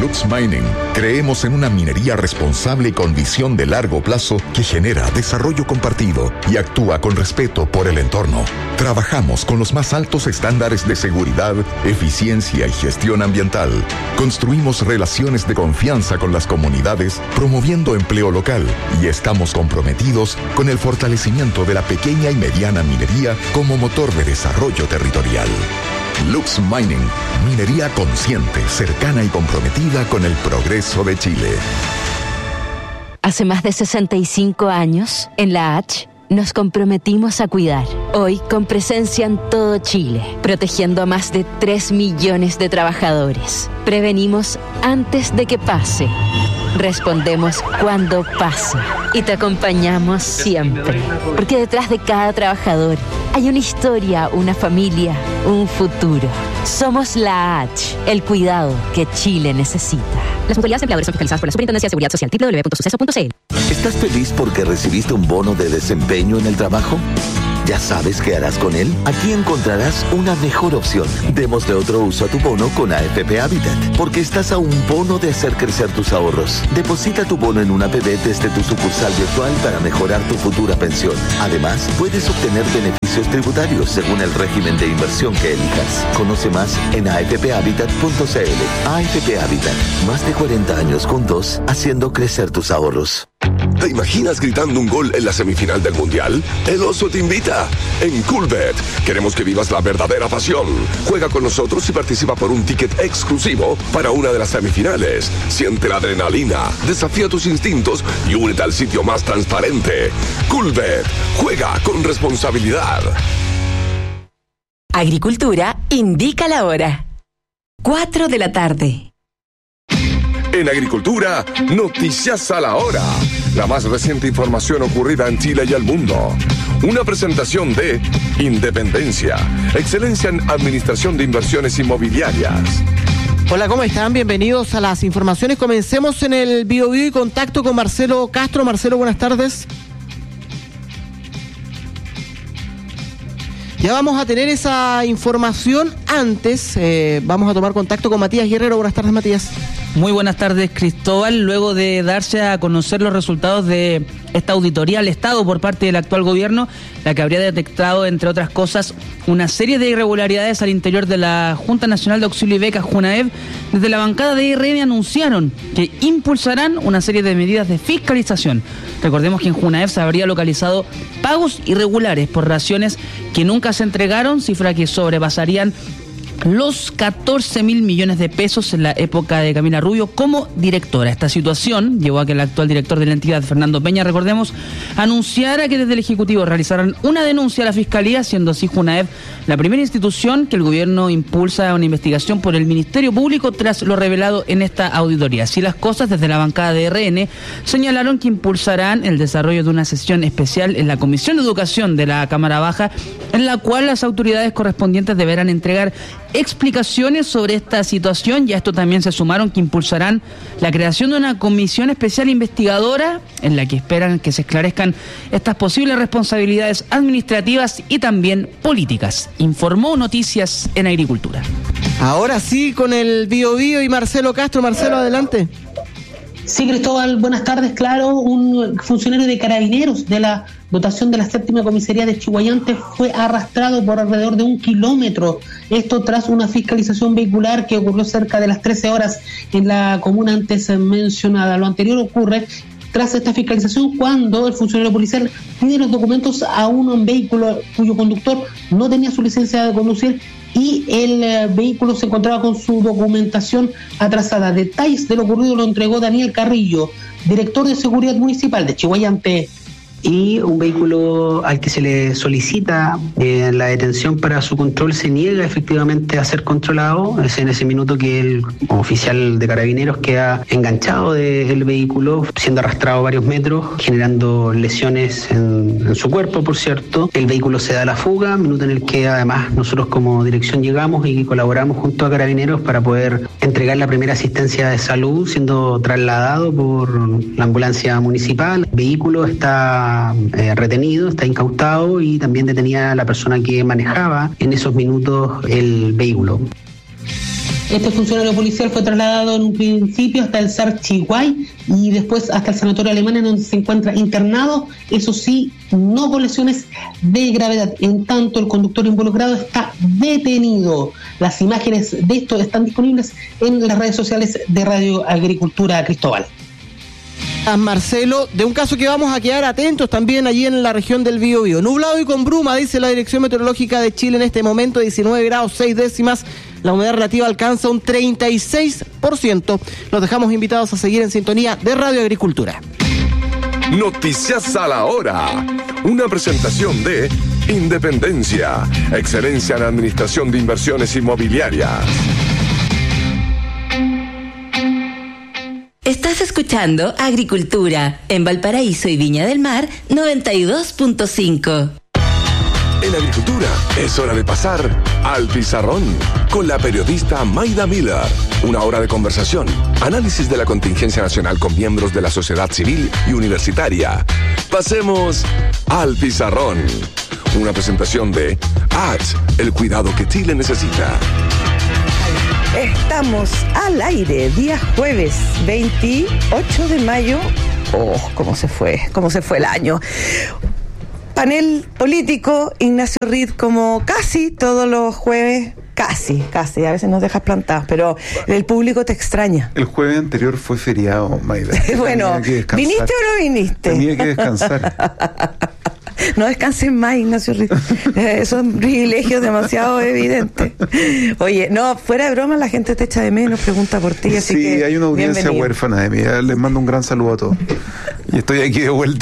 Lux Mining creemos en una minería responsable con visión de largo plazo que genera desarrollo compartido y actúa con respeto por el entorno. Trabajamos con los más altos estándares de seguridad, eficiencia y gestión ambiental. Construimos relaciones de confianza con las comunidades, promoviendo empleo local, y estamos comprometidos con el fortalecimiento de la pequeña y mediana minería como motor de desarrollo territorial. Lux Mining, minería consciente, cercana y comprometida con el progreso de Chile. Hace más de 65 años, en la H, nos comprometimos a cuidar. Hoy, con presencia en todo Chile, protegiendo a más de 3 millones de trabajadores. Prevenimos antes de que pase. Respondemos cuando pase. Y te acompañamos siempre. Porque detrás de cada trabajador hay una historia, una familia, un futuro. Somos la H, el cuidado que Chile necesita. Las mutualidades empleadores son fiscalizadas por la Superintendencia de Seguridad Social. www.suceso.cl. ¿Estás feliz porque recibiste un bono de desempeño en el trabajo? ¿Ya sabes qué harás con él? Aquí encontrarás una mejor opción. Démosle otro uso a tu bono con AFP Habitat, porque estás a un bono de hacer crecer tus ahorros. Deposita tu bono en una APB desde tu sucursal virtual para mejorar tu futura pensión. Además, puedes obtener beneficios tributarios según el régimen de inversión que elijas. Conoce más en afphabitat.cl. AFP Habitat, más de 40 años juntos, haciendo crecer tus ahorros. ¿Te imaginas gritando un gol en la semifinal del Mundial? El Oso te invita. En Coolbet queremos que vivas la verdadera pasión. Juega con nosotros y participa por un ticket exclusivo para una de las semifinales. Siente la adrenalina, desafía tus instintos y únete al sitio más transparente. Coolbet. Juega con responsabilidad. Agricultura indica la hora. 4 de la tarde. En Agricultura, noticias a la hora. La más reciente información ocurrida en Chile y el mundo. Una presentación de Independencia, excelencia en administración de inversiones inmobiliarias. Hola, ¿cómo están? Bienvenidos a las informaciones. Comencemos en el Biobío y contacto con Marcelo Castro. Marcelo, buenas tardes. Ya vamos a tener esa información. Antes vamos a tomar contacto con Matías Guerrero. Buenas tardes, Matías. Muy buenas tardes, Cristóbal. Luego de darse a conocer los resultados de esta auditoría al Estado por parte del actual gobierno, la que habría detectado, entre otras cosas, una serie de irregularidades al interior de la Junta Nacional de Auxilio y Becas, Junaev, desde la bancada de IRN anunciaron que impulsarán una serie de medidas de fiscalización. Recordemos que en Junaev se habría localizado pagos irregulares por raciones que nunca se entregaron, cifra que sobrepasarían los 14.000 millones de pesos en la época de Camila Rubio como directora. Esta situación llevó a que el actual director de la entidad, Fernando Peña, recordemos, anunciara que desde el Ejecutivo realizaran una denuncia a la Fiscalía, siendo así Junaev la primera institución que el gobierno impulsa una investigación por el Ministerio Público tras lo revelado en esta auditoría. Así las cosas, desde la bancada de RN señalaron que impulsarán el desarrollo de una sesión especial en la Comisión de Educación de la Cámara Baja, en la cual las autoridades correspondientes deberán entregar explicaciones sobre esta situación, y a esto también se sumaron que impulsarán la creación de una comisión especial investigadora en la que esperan que se esclarezcan estas posibles responsabilidades administrativas y también políticas. Informó Noticias en Agricultura. Ahora sí, con el Biobío y Marcelo Castro. Marcelo, adelante. Sí, Cristóbal, buenas tardes. Claro, un funcionario de Carabineros de la dotación de la 7ª comisaría de Chiguayante fue arrastrado por alrededor de 1 kilómetro. Esto tras una fiscalización vehicular que ocurrió cerca de las 13 horas en la comuna antes mencionada. Lo anterior ocurre tras esta fiscalización cuando el funcionario policial pide los documentos a un vehículo cuyo conductor no tenía su licencia de conducir y el vehículo se encontraba con su documentación atrasada. Detalles de lo ocurrido lo entregó Daniel Carrillo, director de Seguridad Municipal de Chiguayante. Y un vehículo al que se le solicita la detención para su control se niega efectivamente a ser controlado. Es en ese minuto que el oficial de Carabineros queda enganchado del vehículo, siendo arrastrado varios metros, generando lesiones en su cuerpo, por cierto. El vehículo se da a la fuga, minuto en el que además nosotros como dirección llegamos y colaboramos junto a Carabineros para poder entregar la primera asistencia de salud, siendo trasladado por la ambulancia municipal. El vehículo está retenido, está incautado y también detenida la persona que manejaba en esos minutos el vehículo. Este funcionario policial fue trasladado en un principio hasta el SAR Chihuay y después hasta el sanatorio alemán, en donde se encuentra internado, eso sí, no con lesiones de gravedad. En tanto, el conductor involucrado está detenido. Las imágenes de esto están disponibles en las redes sociales de Radio Agricultura Cristóbal. Marcelo, de un caso que vamos a quedar atentos también allí en la región del Biobío. Nublado y con bruma, dice la Dirección Meteorológica de Chile en este momento, 19 grados 6 décimas. La humedad relativa alcanza un 36%. Los dejamos invitados a seguir en sintonía de Radio Agricultura. Noticias a la hora. Una presentación de Independencia, excelencia en administración de inversiones inmobiliarias. Estás escuchando Agricultura en Valparaíso y Viña del Mar 92.5. En Agricultura es hora de pasar al pizarrón con la periodista Mayda Miller. Una hora de conversación, análisis de la contingencia nacional con miembros de la sociedad civil y universitaria. Pasemos al pizarrón. Una presentación de ATS, el cuidado que Chile necesita. Estamos al aire, día jueves 28 de mayo. Oh, cómo se fue el año. Panel político, Ignacio Reed, como casi todos los jueves, casi, a veces nos dejas plantados, pero el público te extraña. El jueves anterior fue feriado, Mayda. Bueno, ¿viniste o no viniste? Tenía que descansar. No descansen más, Ignacio Reed. Son privilegios demasiado evidentes. Oye, no, fuera de broma, la gente te echa de menos, pregunta por ti, así que hay una audiencia bienvenido. Huérfana de mí. Les mando un gran saludo a todos. Y estoy aquí de vuelta.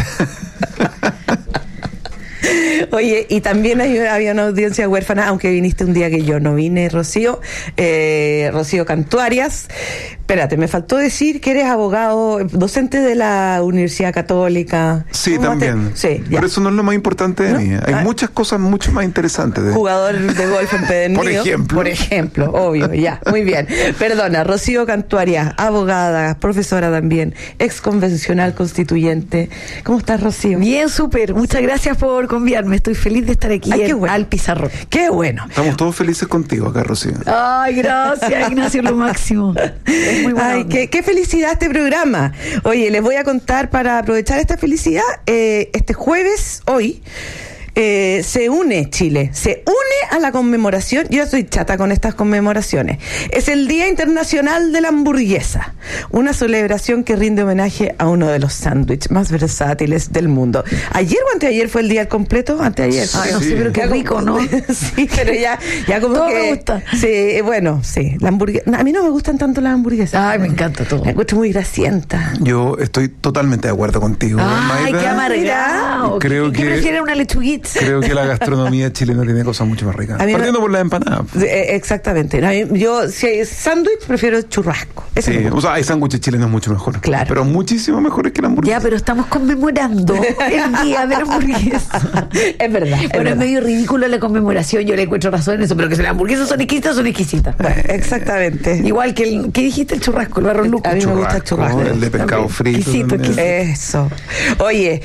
Oye, y también había una audiencia huérfana, aunque viniste un día que yo no vine, Rocío Cantuarias. Espérate, me faltó decir que eres abogado, docente de la Universidad Católica. Sí, también. Sí, ya. Pero eso no es lo más importante de mí. Hay muchas cosas mucho más interesantes. Jugador de golf empedernido. Por ejemplo, obvio, ya, muy bien. Perdona, Rocío Cantuarias, abogada, profesora también, ex convencional constituyente. ¿Cómo estás, Rocío? Bien, súper. Muchas gracias por convidarme. Estoy feliz de estar aquí al pizarrón. Qué bueno. Estamos todos felices contigo acá, Rocío. Ay, gracias, Ignacio, lo máximo. Es muy buena. Ay, qué felicidad este programa. Oye, les voy a contar para aprovechar esta felicidad. Este jueves, hoy, se une Chile, se une a la conmemoración. Yo soy chata con estas conmemoraciones. Es el Día Internacional de la Hamburguesa, una celebración que rinde homenaje a uno de los sándwiches más versátiles del mundo. Ayer o anteayer fue el día completo, anteayer. Ay, no sé, pero qué rico, ¿no? Sí, pero ya como todo que me gusta. Sí, bueno, sí, la hamburguesa. A mí no me gustan tanto las hamburguesas. Ay, me encanta todo. Me encuentro muy grasienta. Yo estoy totalmente de acuerdo contigo. Ay, Mayda. qué amargado. Creo ¿Qué prefiere una lechuguita? Creo que la gastronomía chilena tiene cosas mucho más ricas. Partiendo por la empanada. Exactamente. Yo, si hay sándwich, prefiero churrasco. Sí, o sea, hay sándwiches chilenos mucho mejores. Claro. Pero muchísimo mejores que la hamburguesa. Ya, pero estamos conmemorando el día de la hamburguesa. Es verdad. Bueno, es medio ridículo la conmemoración, yo le encuentro razón en eso, pero que si las hamburguesas son exquisitas. Exactamente. Igual que ¿qué dijiste? El churrasco, el arroz luco. A mí me gusta el churrasco. El de pescado frito. Exquisito. Eso. Oye,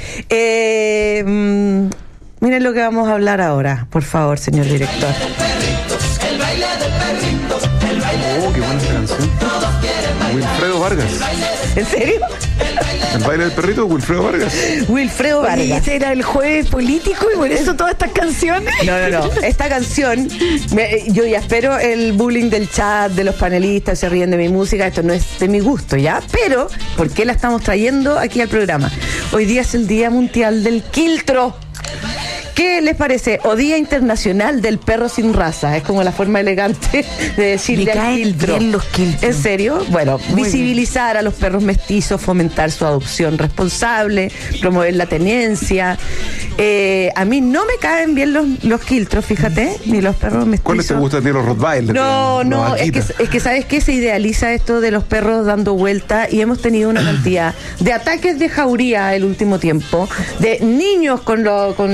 miren lo que vamos a hablar ahora, por favor, señor director. El baile del perrito, el baile qué buena esta canción. Wilfredo Vargas. ¿En serio? El baile del perrito, Wilfredo Vargas. Wilfredo Vargas. ¿Y ese era el jueves político y por eso todas estas canciones? No. Esta canción, yo ya espero el bullying del chat, de los panelistas, se ríen de mi música, esto no es de mi gusto, ¿ya? Pero, ¿por qué la estamos trayendo aquí al programa? Hoy día es el Día Mundial del Quiltro. ¿Qué les parece? O Día Internacional del Perro Sin Raza. Es como la forma elegante de decirle al quiltro. Los quiltros. ¿En serio? Bueno, visibilizar a los perros mestizos, fomentar su adopción responsable, promover la tenencia. A mí no me caen bien los quiltros, fíjate, ni los perros mestizos. ¿Cuáles te gustan a ti, los Rottweiler? No, es que ¿sabes qué? Se idealiza esto de los perros dando vuelta y hemos tenido una cantidad de ataques de jauría el último tiempo, de niños con el cuerpo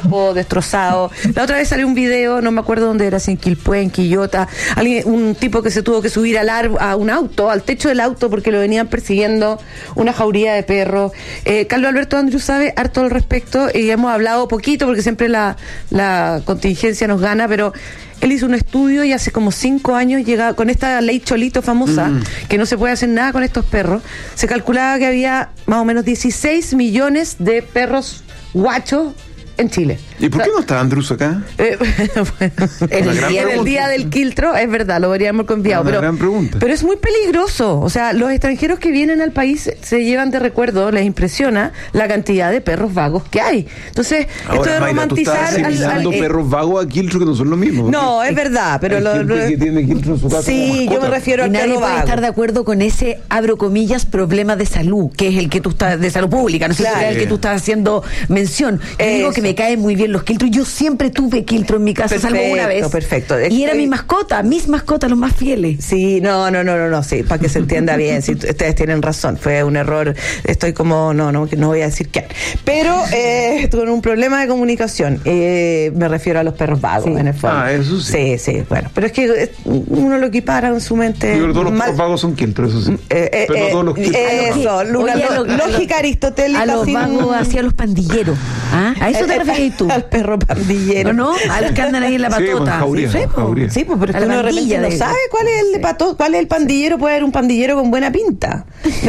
cuerpo destrozado. La otra vez salió un video, no me acuerdo dónde era, si en Quilpué, en Quillota, un tipo que se tuvo que subir a un auto, al techo del auto, porque lo venían persiguiendo una jauría de perros. Carlos Alberto Andrews sabe harto al respecto y hemos hablado poquito porque siempre la contingencia nos gana, pero él hizo un estudio y hace como 5 años llega con esta ley Cholito famosa, que no se puede hacer nada con estos perros. Se calculaba que había más o menos 16 millones de perros guachos en Chile. ¿Y por qué no está Andrews acá? En el día del quiltro, es verdad, lo deberíamos confiado. Pero es muy peligroso. O sea, los extranjeros que vienen al país se llevan de recuerdo, les impresiona la cantidad de perros vagos que hay. Entonces, ahora, esto de Mayra, romantizar. ¿tú estás asimilando perros vagos a quiltro que no son lo mismo? No, es verdad, pero que tiene quiltro en su casa. Sí, yo me refiero al perro perro puede vago. estar de acuerdo con ese, abro comillas, problema de salud, que es el que tú estás, de salud pública, no sé si es el que tú estás haciendo mención. Yo digo que me caen muy bien los quiltros. Yo siempre tuve quiltro en mi casa, salvo una vez. Perfecto. Y era mi mascota, mis mascotas, los más fieles. Sí, no, sí, para que se entienda bien, si ustedes tienen razón, fue un error, estoy como, no voy a decir quién, pero tuve un problema de comunicación, me refiero a los perros vagos, en el fondo. Eso sí. Sí, bueno, pero es que uno lo equipara en su mente. Yo creo que todos los perros vagos son quiltros, eso sí. Pero no todos los quiltros. Eso, lógica aristotélica. A los vagos hacia los pandilleros. ¿Ah? ¿A eso te refieres tú? Al perro pandillero. ¿No? A los que andan ahí en la patota. Sí, pues, pero es que uno de repente no sabe cuál es el de patota, cuál es el pandillero. Puede haber un pandillero con buena pinta.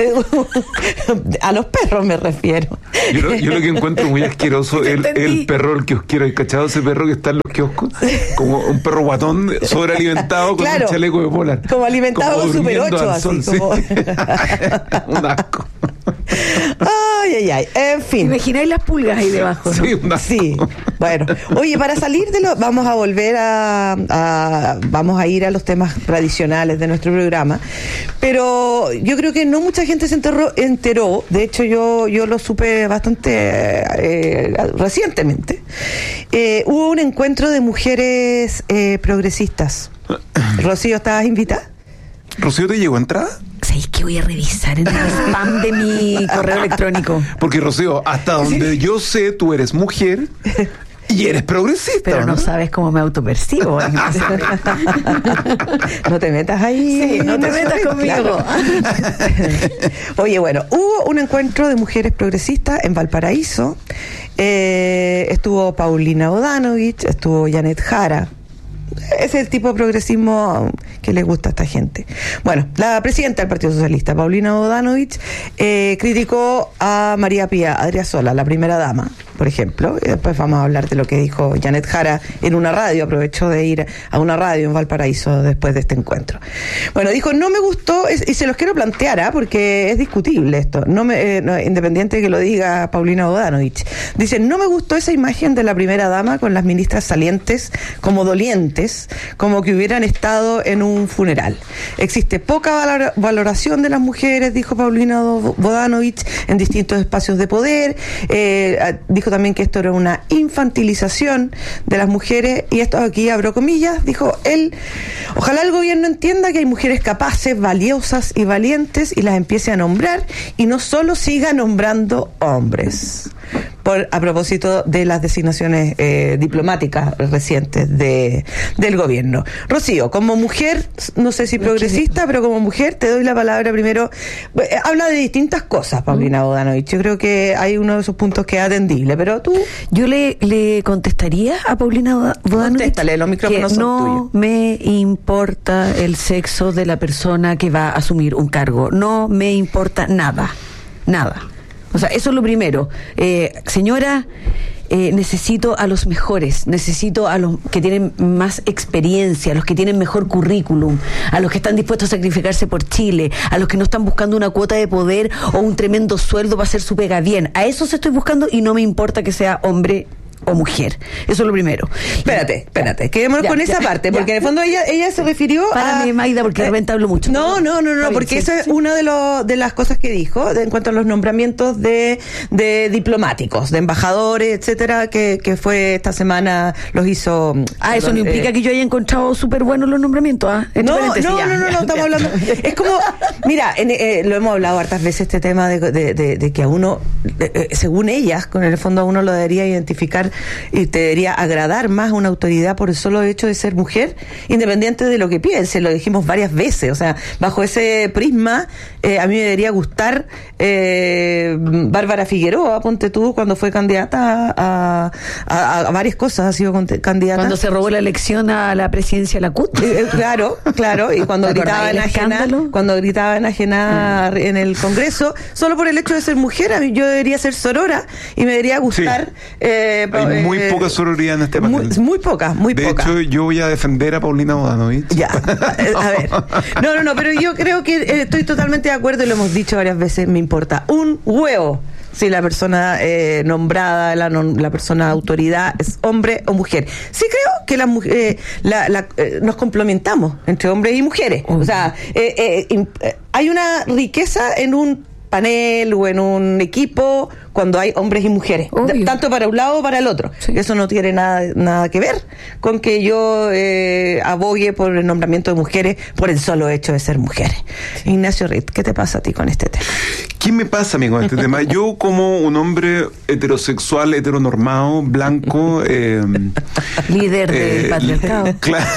A los perros me refiero. Yo lo que encuentro muy asqueroso es el perro del kiosquero. ¿Hay cachado ese perro que está en los kioscos? Como un perro guatón sobrealimentado con un chaleco de polar. Como alimentado con Super 8, así como... Un asco. Ay. En fin. Imagináis las pulgas ahí debajo, ¿no? Sí. Bueno, oye, para salir de lo... Vamos a volver vamos a ir a los temas tradicionales de nuestro programa. Pero yo creo que no mucha gente se enteró. De hecho, yo lo supe bastante recientemente. Hubo un encuentro de mujeres progresistas. Rocío, ¿estabas invitada? ¿Rocío te llegó a entrada? ¿Sabéis que voy a revisar en el spam de mi correo electrónico? Porque, Rocío, hasta donde yo sé, tú eres mujer y eres progresista. Pero no sabes cómo me autopercibo. No te metas ahí. Sí, no te metas conmigo. Claro. Oye, bueno, hubo un encuentro de mujeres progresistas en Valparaíso. Estuvo Paulina Bodanovich, estuvo Janet Jara. Es el tipo de progresismo que le gusta a esta gente. Bueno, la presidenta del Partido Socialista, Paulina Bodanovich, criticó a María Pía Adriasola, la primera dama, por ejemplo. Y después vamos a hablar de lo que dijo Janet Jara en una radio. Aprovechó de ir a una radio en Valparaíso después de este encuentro. Bueno, dijo, no me gustó, y se los quiero plantear, porque es discutible esto, independiente de que lo diga Paulina Bodanovich. Dice, no me gustó esa imagen de la primera dama con las ministras salientes como dolientes, como que hubieran estado en un funeral. Existe poca valoración de las mujeres, dijo Paulina Bodanovich, en distintos espacios de poder. Dijo también que esto era una infantilización de las mujeres, y esto aquí abro comillas, dijo él, ojalá el gobierno entienda que hay mujeres capaces, valiosas y valientes y las empiece a nombrar y no solo siga nombrando hombres. A propósito de las designaciones diplomáticas recientes del gobierno. Rocío, como mujer, no sé si progresista, pero como mujer te doy la palabra primero. Habla de distintas cosas, Paulina Bodanovich. Yo creo que hay uno de esos puntos que es atendible, pero tú... Yo le contestaría a Paulina Bodanovich. Contéstale, los micrófonos que son no tuyos. me importa el sexo de la persona que va a asumir un cargo. No me importa nada. O sea, eso es lo primero. Señora, necesito a los mejores, necesito a los que tienen más experiencia, a los que tienen mejor currículum, a los que están dispuestos a sacrificarse por Chile, a los que no están buscando una cuota de poder o un tremendo sueldo para hacer su pega bien. A esos estoy buscando y no me importa que sea hombre o mujer. Eso es lo primero. Espérate, quedémonos con esa parte, porque en el fondo ella se refirió Párame, Maida, porque de repente hablo mucho. No, porque eso es una de las cosas que dijo en cuanto a los nombramientos de diplomáticos, de embajadores, etcétera, que fue esta semana, los hizo... Eso no implica que yo haya encontrado súper buenos los nombramientos, No, estamos hablando... Es como, mira, lo hemos hablado hartas veces, este tema de que a uno, según ellas, con el fondo a uno lo debería identificar y te debería agradar más una autoridad por el solo hecho de ser mujer, independiente de lo que piense. Lo dijimos varias veces. O sea, bajo ese prisma, a mí me debería gustar Bárbara Figueroa, ponte tú, cuando fue candidata a varias cosas, ha sido candidata. Cuando se robó la elección a la presidencia de la CUT. Claro, y cuando gritaba enajenada en el Congreso, solo por el hecho de ser mujer, yo debería ser sorora y me debería gustar. Sí. Hay muy poca sororidad en este panel. Muy poca. De hecho, yo voy a defender a Paulina Bodanovich. Ya, a ver. No, pero yo creo que estoy totalmente de acuerdo y lo hemos dicho varias veces, me importa un huevo si la persona nombrada, la persona autoridad es hombre o mujer. Sí creo que nos complementamos entre hombres y mujeres. O sea, hay una riqueza en un panel o en un equipo cuando hay hombres y mujeres, tanto para un lado o para el otro. Sí. Eso no tiene nada que ver con que yo abogue por el nombramiento de mujeres por el solo hecho de ser mujeres. Sí. Ignacio Ritt, ¿qué te pasa a ti con este tema? ¿Qué me pasa a mí con este tema? Yo, como un hombre heterosexual, heteronormado, blanco, líder del patriarcado.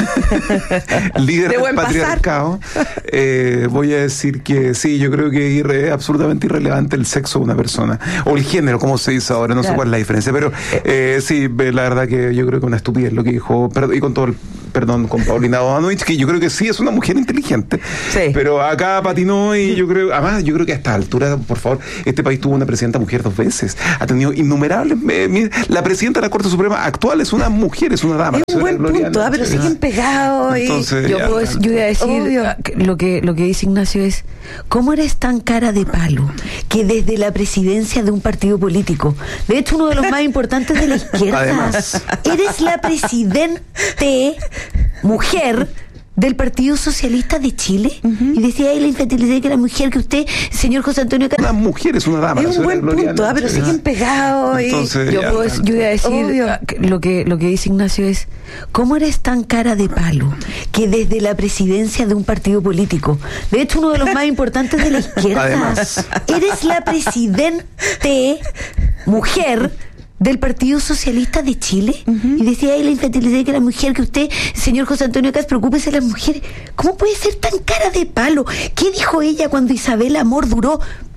Líder del patriarcado, voy a decir que sí, yo creo que es absolutamente irrelevante el sexo de una persona, o el género, como se dice ahora, no sé cuál es la diferencia, pero sí, la verdad que yo creo que una estupidez lo que dijo, y con todo el perdón, con Paulina Bodanovich, que yo creo que sí es una mujer inteligente, pero acá patinó y yo creo que a esta altura, por favor, este país tuvo una presidenta mujer 2 veces, ha tenido innumerables, la presidenta de la Corte Suprema actual es una mujer, es una dama. Es un buen punto, pero siguen pegados. Entonces, yo voy a decir, lo que dice Ignacio es, ¿cómo eres tan cara de palo que desde la presidencia de un partido político, de hecho uno de los más importantes de la izquierda, además, eres la presidente mujer del Partido Socialista de Chile? Y decía ahí la infantilidad que era mujer, que usted, señor José Antonio una mujer es una dama. Es un buen punto, pero siguen pegados. Entonces, yo voy a decir, lo que dice Ignacio es, ¿cómo eres tan cara de palo que desde la presidencia de un partido político, de hecho uno de los más importantes de la izquierda, además, eres la presidente mujer del Partido Socialista de Chile? Y decía ahí la infantilidad que era mujer, que usted, señor José Antonio Cas, preocúpese de las mujeres. ¿Cómo puede ser tan cara de palo? ¿Qué dijo ella cuando Isabel Amor duró